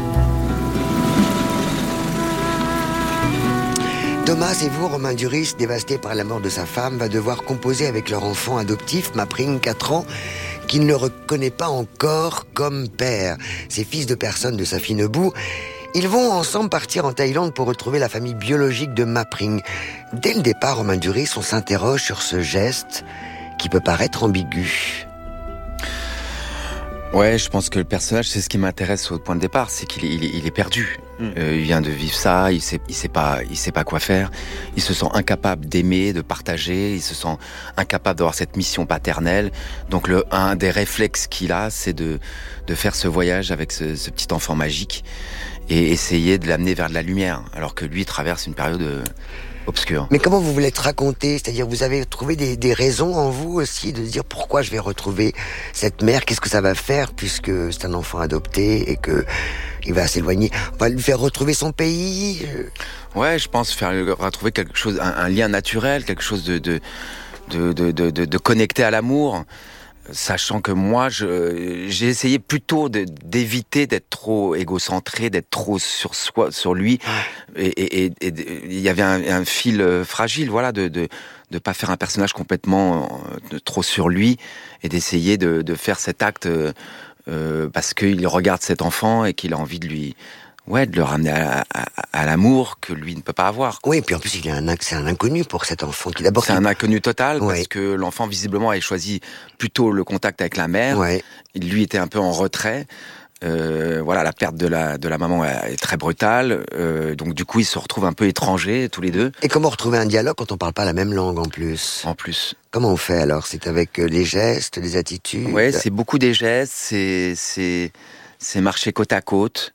Thomas et vous, Romain Duris, dévasté par la mort de sa femme, va devoir composer avec leur enfant adoptif, Mapring, quatre ans, qui ne le reconnaît pas encore comme père. Ces fils de personne de sa fine boue, ils vont ensemble partir en Thaïlande pour retrouver la famille biologique de Mapring. Dès le départ, Romain Duris, on s'interroge sur ce geste qui peut paraître ambigu. Ouais, je pense que le personnage, c'est ce qui m'intéresse au point de départ, c'est qu'il est, il est, il est perdu. Mmh. Euh, il vient de vivre ça, il sait, il sait pas, il sait pas quoi faire. Il se sent incapable d'aimer, de partager. Il se sent incapable d'avoir cette mission paternelle. Donc, le un des réflexes qu'il a, c'est de de faire ce voyage avec ce, ce petit enfant magique et essayer de l'amener vers de la lumière, alors que lui traverse une période euh, obscure. Mais comment vous voulez être raconté ? C'est-à-dire, vous avez trouvé des, des raisons en vous aussi de dire pourquoi je vais retrouver cette mère, qu'est-ce que ça va faire puisque c'est un enfant adopté et que il va s'éloigner. On va lui faire retrouver son pays. Ouais, je pense faire retrouver quelque chose, un, un lien naturel, quelque chose de de de de de, de, de connecté à l'amour. Sachant que moi, je, j'ai essayé plutôt de, d'éviter d'être trop égocentré, d'être trop sur soi, sur lui. Et, et, et, et il y avait un, un fil fragile, voilà, de, de, de pas faire un personnage complètement de, trop sur lui et d'essayer de, de faire cet acte euh, parce qu'il regarde cet enfant et qu'il a envie de lui, ouais, de le ramener à, à, à l'amour que lui ne peut pas avoir. Oui, et puis en plus, il est un, c'est un inconnu pour cet enfant qui d'abord. C'est qui... un inconnu total, ouais. Parce que l'enfant visiblement avait choisi plutôt le contact avec la mère. Ouais. Il lui était un peu en retrait. Euh, voilà, la perte de la de la maman est très brutale. Euh, donc du coup, ils se retrouvent un peu étrangers tous les deux. Et comment retrouver un dialogue quand on parle pas la même langue en plus ? En plus. Comment on fait alors ? C'est avec les gestes, les attitudes ? Ouais, c'est beaucoup des gestes. C'est c'est c'est marcher côte à côte.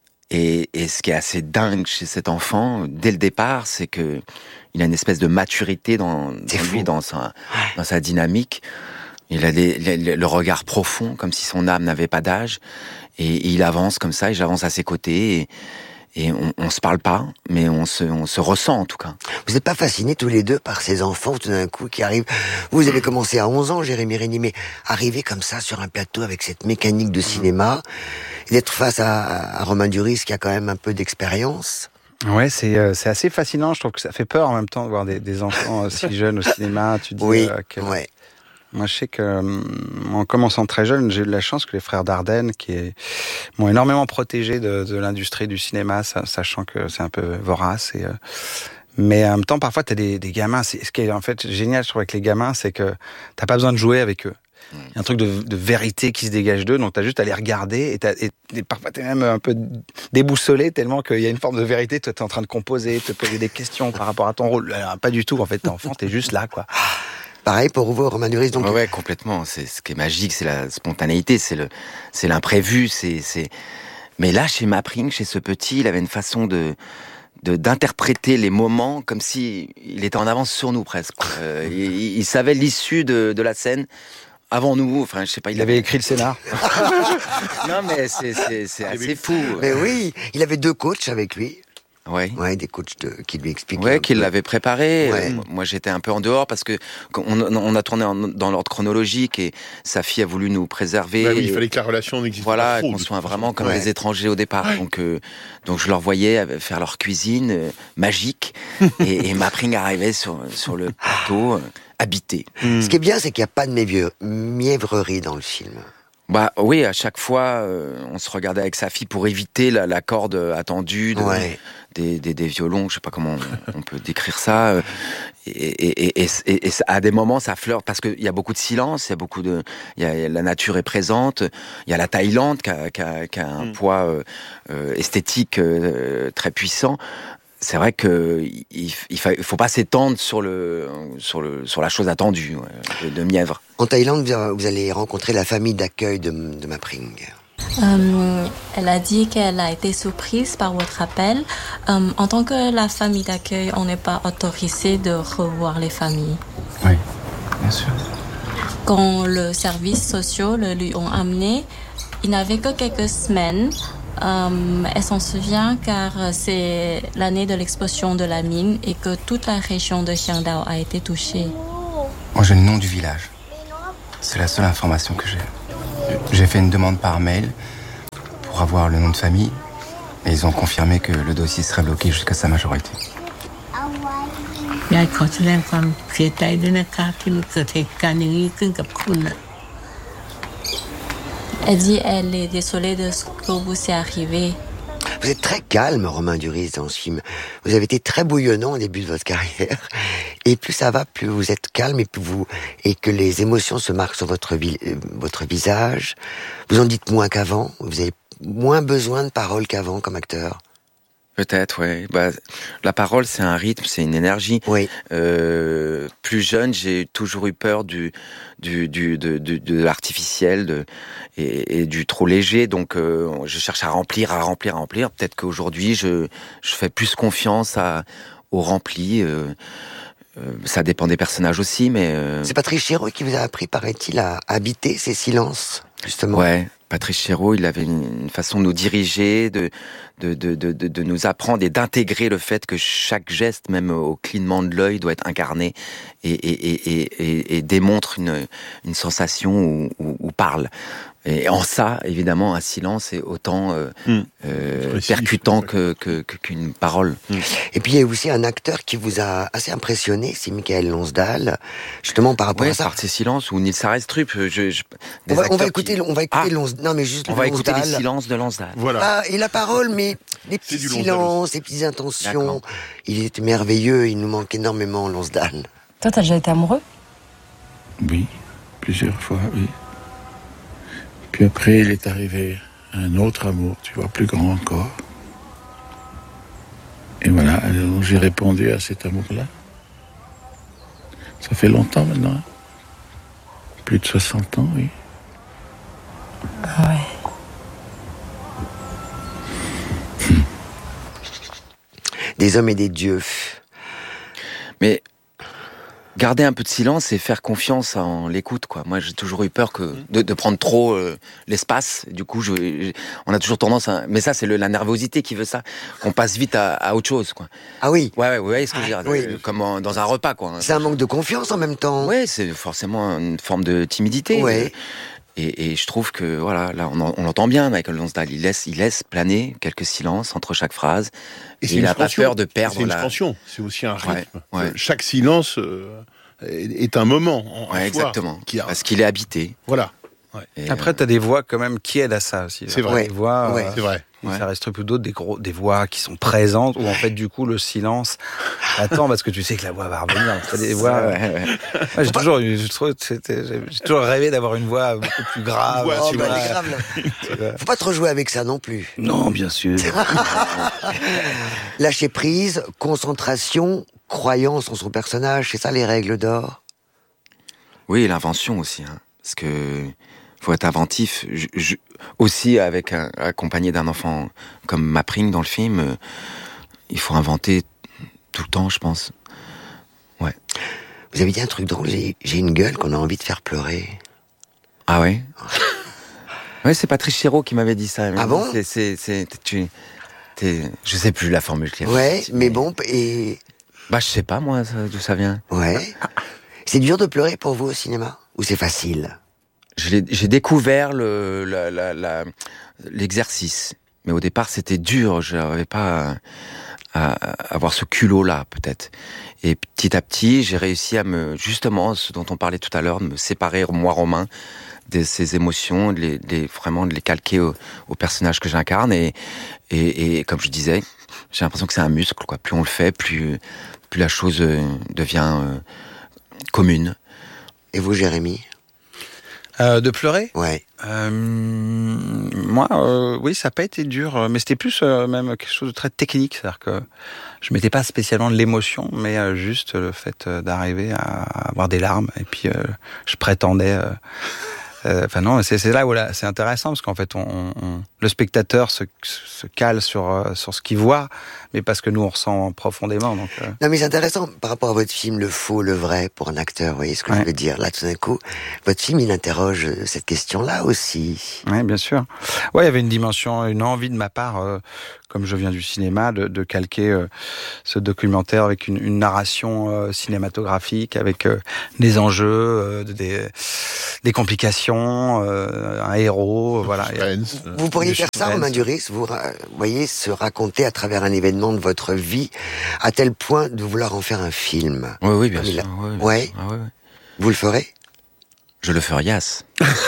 Et, et ce qui est assez dingue chez cet enfant, dès le départ, c'est que il a une espèce de maturité dans, dans lui, dans sa, dans sa dynamique. Il a les, les, le regard profond, comme si son âme n'avait pas d'âge. Et, et il avance comme ça, et j'avance à ses côtés. Et, et on, on se parle pas, mais on se, on se ressent en tout cas. Vous n'êtes pas fascinés tous les deux par ces enfants tout d'un coup qui arrivent. Vous avez commencé à onze ans, Jérémy Régnier, mais arriver comme ça sur un plateau avec cette mécanique de cinéma, et d'être face à, à Romain Duris qui a quand même un peu d'expérience. Ouais, c'est euh, c'est assez fascinant. Je trouve que ça fait peur en même temps de voir des, des enfants si jeunes au cinéma. Tu dis, oui, euh, que... ouais. Moi, je sais que, euh, en commençant très jeune, j'ai eu de la chance que les frères Dardenne, qui est, m'ont énormément protégé de, de l'industrie du cinéma, sachant que c'est un peu vorace. Et, euh, mais en même temps, parfois, t'as des, des gamins. C'est, ce qui est en fait génial, je trouve, avec les gamins, c'est que t'as pas besoin de jouer avec eux. Il y a un truc de, de vérité qui se dégage d'eux, donc t'as juste à les regarder, et, t'as, et, et parfois t'es même un peu déboussolé tellement qu'il y a une forme de vérité. Toi, t'es en train de composer, te poser des questions par rapport à ton rôle. Alors, pas du tout, en fait, t'es enfant, t'es juste là, quoi. Pareil pour vous, Romain Duris, donc. Ouais, ouais, complètement. C'est ce qui est magique, c'est la spontanéité, c'est le, c'est l'imprévu, c'est, c'est. Mais là, chez Mapring, chez ce petit, il avait une façon de, de d'interpréter les moments comme si il était en avance sur nous presque. Euh, il, il savait l'issue de, de la scène avant nous. Enfin, je sais pas. Il, il avait écrit le scénar. Non, mais c'est, c'est, c'est assez fou. Mais oui, il avait deux coachs avec lui. Ouais. Ouais, des coachs de, qui lui expliquaient. Ouais, qui l'avaient préparé. Ouais. Euh, moi, j'étais un peu en dehors parce que on, on a tourné en, dans l'ordre chronologique et sa fille a voulu nous préserver. Bah oui, il fallait que la relation n'existe voilà, pas trop. Voilà, qu'on soit vraiment comme ouais. des étrangers au départ. Ouais. Donc, euh, donc je leur voyais faire leur cuisine euh, magique et, et Mapring arrivait sur sur le plateau euh, habité. Mm. Ce qui est bien, c'est qu'il n'y a pas de mièvre, mièvrerie dans le film. Bah oui, à chaque fois, euh, on se regardait avec sa fille pour éviter la, la corde attendue de, ouais. des, des, des violons, je sais pas comment on, on peut décrire ça. Et, et, et, et, et à des moments, ça flirte parce qu'il y a beaucoup de silence, il y a beaucoup de, il y a, la nature est présente, il y a la Thaïlande qui a, qui a, qui a un mm. poids euh, esthétique euh, très puissant. C'est vrai que il, il faut pas s'étendre sur le sur le sur la chose attendue de, de Mièvre. En Thaïlande, vous allez rencontrer la famille d'accueil de, de Mapring. Euh, elle a dit qu'elle a été surprise par votre appel. Euh, en tant que la famille d'accueil, on n'est pas autorisé de revoir les familles. Oui, bien sûr. Quand le service social le lui ont amené, il n'avait que quelques semaines. Euh, elle s'en souvient car c'est l'année de l'explosion de la mine et que toute la région de Xiangdao a été touchée. Moi, j'ai le nom du village. C'est la seule information que j'ai. J'ai fait une demande par mail pour avoir le nom de famille et ils ont confirmé que le dossier serait bloqué jusqu'à sa majorité. Elle dit elle est désolée de ce que vous est arrivé. Vous êtes très calme, Romain Duris, dans ce film. Vous avez été très bouillonnant au début de votre carrière. Et plus ça va, plus vous êtes calme et plus vous, et que les émotions se marquent sur votre, vi... votre visage. Vous en dites moins qu'avant. Vous avez moins besoin de paroles qu'avant comme acteur. Peut-être, oui. Bah, la parole, c'est un rythme, c'est une énergie. Oui. Euh, plus jeune, j'ai toujours eu peur du, du, du, de, de, de l'artificiel de, et, et du trop léger. Donc, euh, je cherche à remplir, à remplir, à remplir. Peut-être qu'aujourd'hui, je, je fais plus confiance à, au rempli. Euh, euh, ça dépend des personnages aussi, mais... Euh... C'est Patrice Chéreau qui vous a appris, paraît-il, à habiter ces silences, justement. Ouais. Patrice Chéreau, il avait une façon de nous diriger, de, de, de, de, de nous apprendre et d'intégrer le fait que chaque geste, même au clignement de l'œil, doit être incarné et, et, et, et, et démontre une, une sensation ou, ou, ou parle. Et en ça, évidemment, un silence est autant euh, mmh. euh, percutant que, que, que, qu'une parole. Mmh. Et puis il y a aussi un acteur qui vous a assez impressionné, c'est Michael Lonsdal, justement par rapport ouais, à ça. Par ses silences ou Nils Arestrup. Je, je, on, va, on va écouter, qui... on va écouter ah, Lonsdal. Non mais juste on Lonsdal. va écouter les silences de Lonsdal. Voilà. Ah, et la parole, mais les petits silences, les petites intentions. D'accord. Il était merveilleux. Il nous manque énormément Lonsdal. Toi, t'as déjà été amoureux? Oui, plusieurs fois, oui. Puis après, il est arrivé un autre amour, tu vois, plus grand encore. Et voilà, alors j'ai répondu à cet amour-là. Ça fait longtemps maintenant. Plus de soixante ans, oui. Ah ouais. Hum. Des hommes et des dieux. Mais... garder un peu de silence et faire confiance en l'écoute, quoi. Moi, j'ai toujours eu peur que de, de prendre trop euh, l'espace. Du coup, je, je, on a toujours tendance à... Mais ça, c'est le, la nervosité qui veut ça. Qu'on passe vite à, à autre chose, quoi. Ah oui. Ouais, ouais, ouais, ce que je veux dire. Oui. Euh, comme en, dans un repas, quoi. C'est un manque de confiance en même temps. Ouais, c'est forcément une forme de timidité. Ouais. Et, et je trouve que, voilà, là, on, on l'entend bien, Michael Lonsdal. Il laisse, il laisse planer quelques silences entre chaque phrase. Et, et il n'a pas peur de perdre c'est une la... expansion, c'est aussi un rythme. Ouais, ouais. Chaque silence euh, est un moment en, ouais, en exactement. Qui a... Parce qu'il est habité. Voilà. Ouais. Après, tu as des voix quand même qui aident à ça aussi. C'est vrai. Des voix, ouais. euh, c'est vrai. Ouais. Ça reste plus d'autres, des, gros, des voix qui sont présentes, où en fait, du coup, le silence attend parce que tu sais que la voix va revenir. C'est des voix. Ouais, ouais. Moi, j'ai, toujours, je trouve, j'ai toujours rêvé d'avoir une voix beaucoup plus grave. Ouais, oh, bah, elle est grave là. Faut pas trop jouer avec ça non plus. Non, bien sûr. Lâcher prise, concentration, croyance en son personnage, c'est ça les règles d'or? Oui, l'invention aussi. Hein, parce que. Faut être inventif, je, je, aussi avec un, accompagné d'un enfant comme Mapring dans le film, euh, il faut inventer tout le temps, je pense. Ouais. Vous avez dit un truc drôle, j'ai, j'ai une gueule qu'on a envie de faire pleurer. Ah ouais. Ouais, c'est Patrice Chéreau qui m'avait dit ça. Ah bon? C'est, c'est, c'est, tu, t'es, je sais plus la formule. Qui ouais, mais bon, et... Bah, je sais pas, moi, ça, d'où ça vient. Ouais. C'est dur de pleurer pour vous au cinéma? Ou c'est facile? J'ai, j'ai découvert le, la, la, la, l'exercice. Mais au départ, c'était dur. Je n'avais pas à, à avoir ce culot-là, peut-être. Et petit à petit, j'ai réussi à me, justement, ce dont on parlait tout à l'heure, de me séparer, moi, Romain, de ces émotions, de les, de les, vraiment de les calquer au, au personnage que j'incarne. Et, et, et comme je disais, j'ai l'impression que c'est un muscle, quoi. Plus on le fait, plus, plus la chose devient euh, commune. Et vous, Jérémy? Euh, de pleurer? Ouais. Euh, moi, euh, oui, ça n'a pas été dur, mais c'était plus euh, même quelque chose de très technique, c'est-à-dire que je mettais pas spécialement de l'émotion, mais euh, juste le fait euh, d'arriver à avoir des larmes, et puis euh, je prétendais euh, Enfin euh, non, c'est, c'est là où là, c'est intéressant parce qu'en fait, on, on, le spectateur se, se cale sur sur ce qu'il voit, mais parce que nous on ressent profondément. Donc, euh... Non, mais c'est intéressant par rapport à votre film, le faux, le vrai, pour un acteur. Vous voyez ce que ouais. je veux dire? Là, tout d'un coup, votre film, il interroge cette question-là aussi. Oui, bien sûr. Ouais, il y avait une dimension, une envie de ma part, euh, comme je viens du cinéma, de, de calquer euh, ce documentaire avec une, une narration euh, cinématographique, avec euh, des enjeux, euh, des, des complications, euh, un héros, voilà. Vous, vous pourriez faire ça, Romain Duris, vous voyez, se raconter à travers un événement de votre vie, à tel point de vouloir en faire un film. Oui, oui, bien sûr. A... Oui, bien ouais. sûr. Ah, oui, oui. Vous le ferez? Je le ferai yass.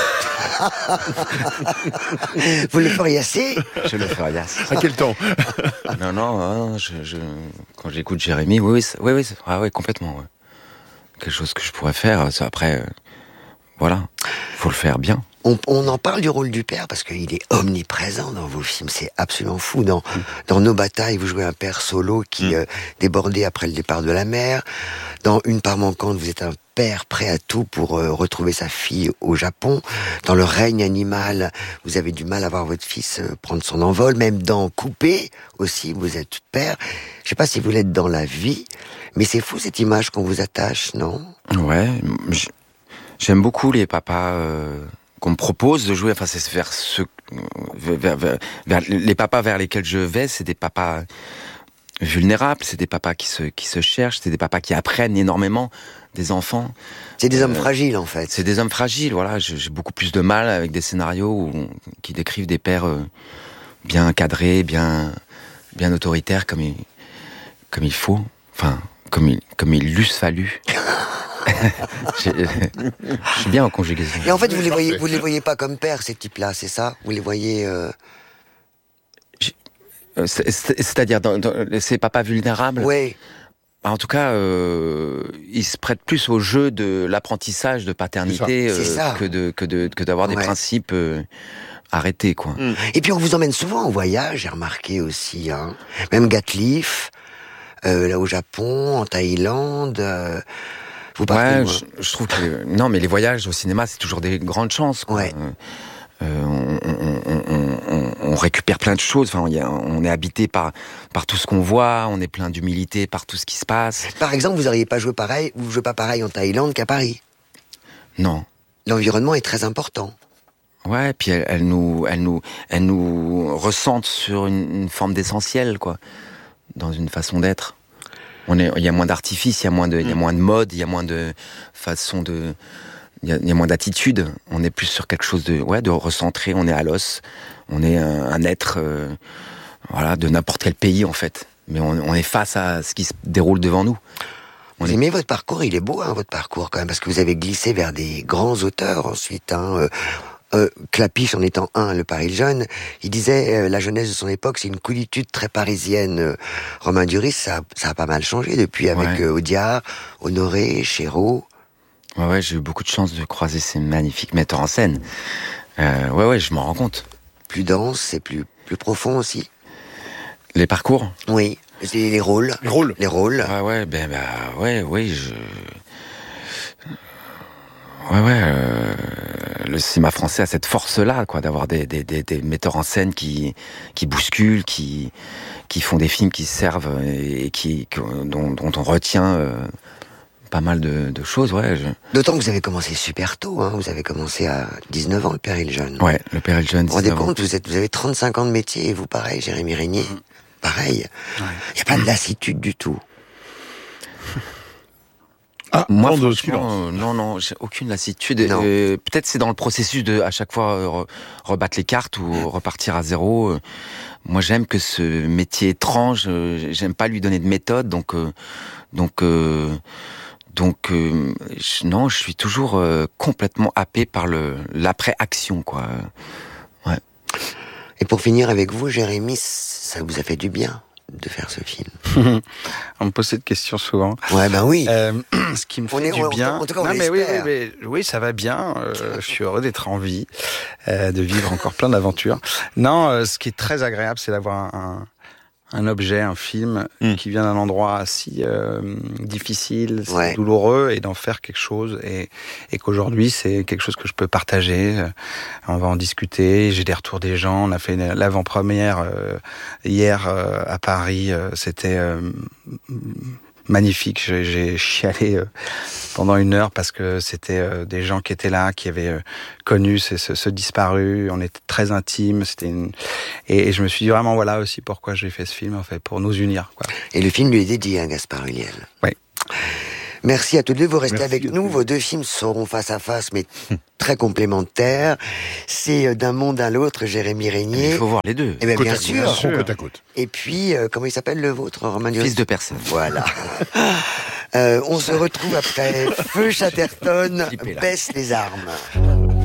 Vous le feriez assez? Je le ferai yass. À quel temps? Non, non, non je, je... quand j'écoute Jérémy, oui, oui, oui, oui, ah, oui complètement. Ouais. Quelque chose que je pourrais faire, ça, après, euh, voilà, faut le faire bien. On, on en parle du rôle du père parce qu'il est omniprésent dans vos films, c'est absolument fou. Dans, mmh. dans Nos batailles, vous jouez un père solo qui mmh. euh, débordait après le départ de la mère. Dans Une part manquante, vous êtes un père prêt à tout pour euh, retrouver sa fille au Japon. Dans Le règne animal, vous avez du mal à voir votre fils euh, prendre son envol. Même dans Coupé aussi, vous êtes père. Je sais pas si vous l'êtes dans la vie, mais c'est fou cette image qu'on vous attache, non? Ouais, j'aime beaucoup les papas... Euh... qu'on me propose de jouer, enfin c'est vers ce, vers, vers, vers les papas vers lesquels je vais, c'est des papas vulnérables, c'est des papas qui se qui se cherchent, c'est des papas qui apprennent énormément des enfants. C'est des hommes euh, fragiles en fait. C'est des hommes fragiles, voilà. J'ai beaucoup plus de mal avec des scénarios où, qui décrivent des pères euh, bien cadrés, bien bien autoritaires comme il comme il faut, enfin comme il comme il l'eusse fallu. je, je suis bien en conjugaison. Et en fait, vous les voyez, vous les voyez pas comme pères, ces types-là, c'est ça? Vous les voyez. Euh... C'est, c'est-à-dire dans, dans, ces papas vulnérables. Oui. En tout cas, euh, ils se prêtent plus au jeu de l'apprentissage de paternité euh, que de que de que d'avoir ouais. des principes euh, arrêtés, quoi. Mmh. Et puis on vous emmène souvent en voyage, j'ai remarqué aussi, hein. Même Gatliff, euh, là au Japon, en Thaïlande. Euh... Vous partez ouais, je, je trouve que non, mais les voyages au cinéma, c'est toujours des grandes chances, quoi. Ouais. Euh, on, on, on, on, on récupère plein de choses. Enfin, on, on est habité par par tout ce qu'on voit. On est plein d'humilité par tout ce qui se passe. Par exemple, vous n'auriez pas joué pareil, vous jouez pas pareil en Thaïlande qu'à Paris. Non. L'environnement est très important. Ouais, puis elle, elle nous, elle nous, elle nous ressente sur une, une forme d'essentiel, quoi, dans une façon d'être. On est, il y a moins d'artifice, il y a moins de, il y a moins de mode, il y a moins de façon de, il y a, il y a moins d'attitude. On est plus sur quelque chose de, ouais, de recentré. On est à l'os. On est un, un être, euh, voilà, de n'importe quel pays en fait. Mais on, on est face à ce qui se déroule devant nous. On vous aimez est... votre parcours, il est beau, hein, votre parcours quand même, parce que vous avez glissé vers des grands auteurs ensuite. Hein, euh... Euh, Clapiche en étant un, Le Paris le jeune, il disait euh, la jeunesse de son époque, c'est une coolitude très parisienne. Euh, Romain Duris, ça, ça a pas mal changé depuis avec ouais. euh, Audiard, Honoré, Chéreau. Ouais, ouais, j'ai eu beaucoup de chance de croiser ces magnifiques metteurs en scène. Euh, ouais, ouais, je m'en rends compte. Plus dense, c'est plus plus profond aussi. Les parcours. Oui, les, les rôles. Les rôles. Les rôles. Ouais, ouais, ben, bah, ouais, ouais, je. Ouais, ouais, euh, le cinéma français a cette force-là, quoi, d'avoir des, des, des, des metteurs en scène qui, qui bousculent, qui, qui font des films qui servent et qui, dont, dont on retient euh, pas mal de, de choses, ouais. Je... D'autant que vous avez commencé super tôt, hein, vous avez commencé à dix-neuf ans, Le Père et le jeune. Ouais, Le Père et le jeune. Vous vous rendez compte, vous, êtes, vous avez trente-cinq ans de métier, et vous pareil, Jérémy Régnier, mmh. pareil. Il ouais. n'y a pas de lassitude du tout. Ah, moi, franchement, euh, non, non, j'ai aucune lassitude. Euh, peut-être c'est dans le processus de, à chaque fois, euh, re, rebattre les cartes ou repartir à zéro. Euh, moi, j'aime que ce métier étrange, euh, j'aime pas lui donner de méthode, donc, euh, donc, euh, donc, euh, je, non, je suis toujours euh, complètement happé par le l'après-action, quoi. Ouais. Et pour finir avec vous, Jérémy, ça vous a fait du bien de faire ce film? On me pose cette question souvent. Ouais, ben oui. Euh, ce qui me fait est, du on, bien. En tout cas, on non, mais oui, oui, mais oui, ça va bien. Euh, je suis heureux d'être en vie, euh, de vivre encore plein d'aventures. Non, euh, ce qui est très agréable, c'est d'avoir un, un objet, un film mmh. qui vient d'un endroit si euh, difficile, si ouais. douloureux, et d'en faire quelque chose, et, et qu'aujourd'hui c'est quelque chose que je peux partager. On va en discuter, j'ai des retours des gens. On a fait une, l'avant-première euh, hier euh, à Paris, euh, c'était euh, magnifique. J'ai, j'ai chialé euh, pendant une heure parce que c'était euh, des gens qui étaient là, qui avaient euh, connu ce, ce, ce disparu. On était très intimes. C'était une... et, et je me suis dit vraiment, voilà aussi pourquoi j'ai fait ce film, en fait, pour nous unir, quoi. Et le film lui est dédié, hein, Gaspard Ulliel. Oui. Merci à tous deux, vous restez Merci avec nous. Vos deux films seront face à face, mais très complémentaires. C'est D'un monde à l'autre, Jérémy Régnier. Il faut voir les deux. Eh bien, côte bien à sûr. Côte, côte à côte. Et puis, euh, comment il s'appelle le vôtre, Romain Duris ? Fils de personne. Voilà. euh, on se retrouve après Feu Chatterton, baisse les armes.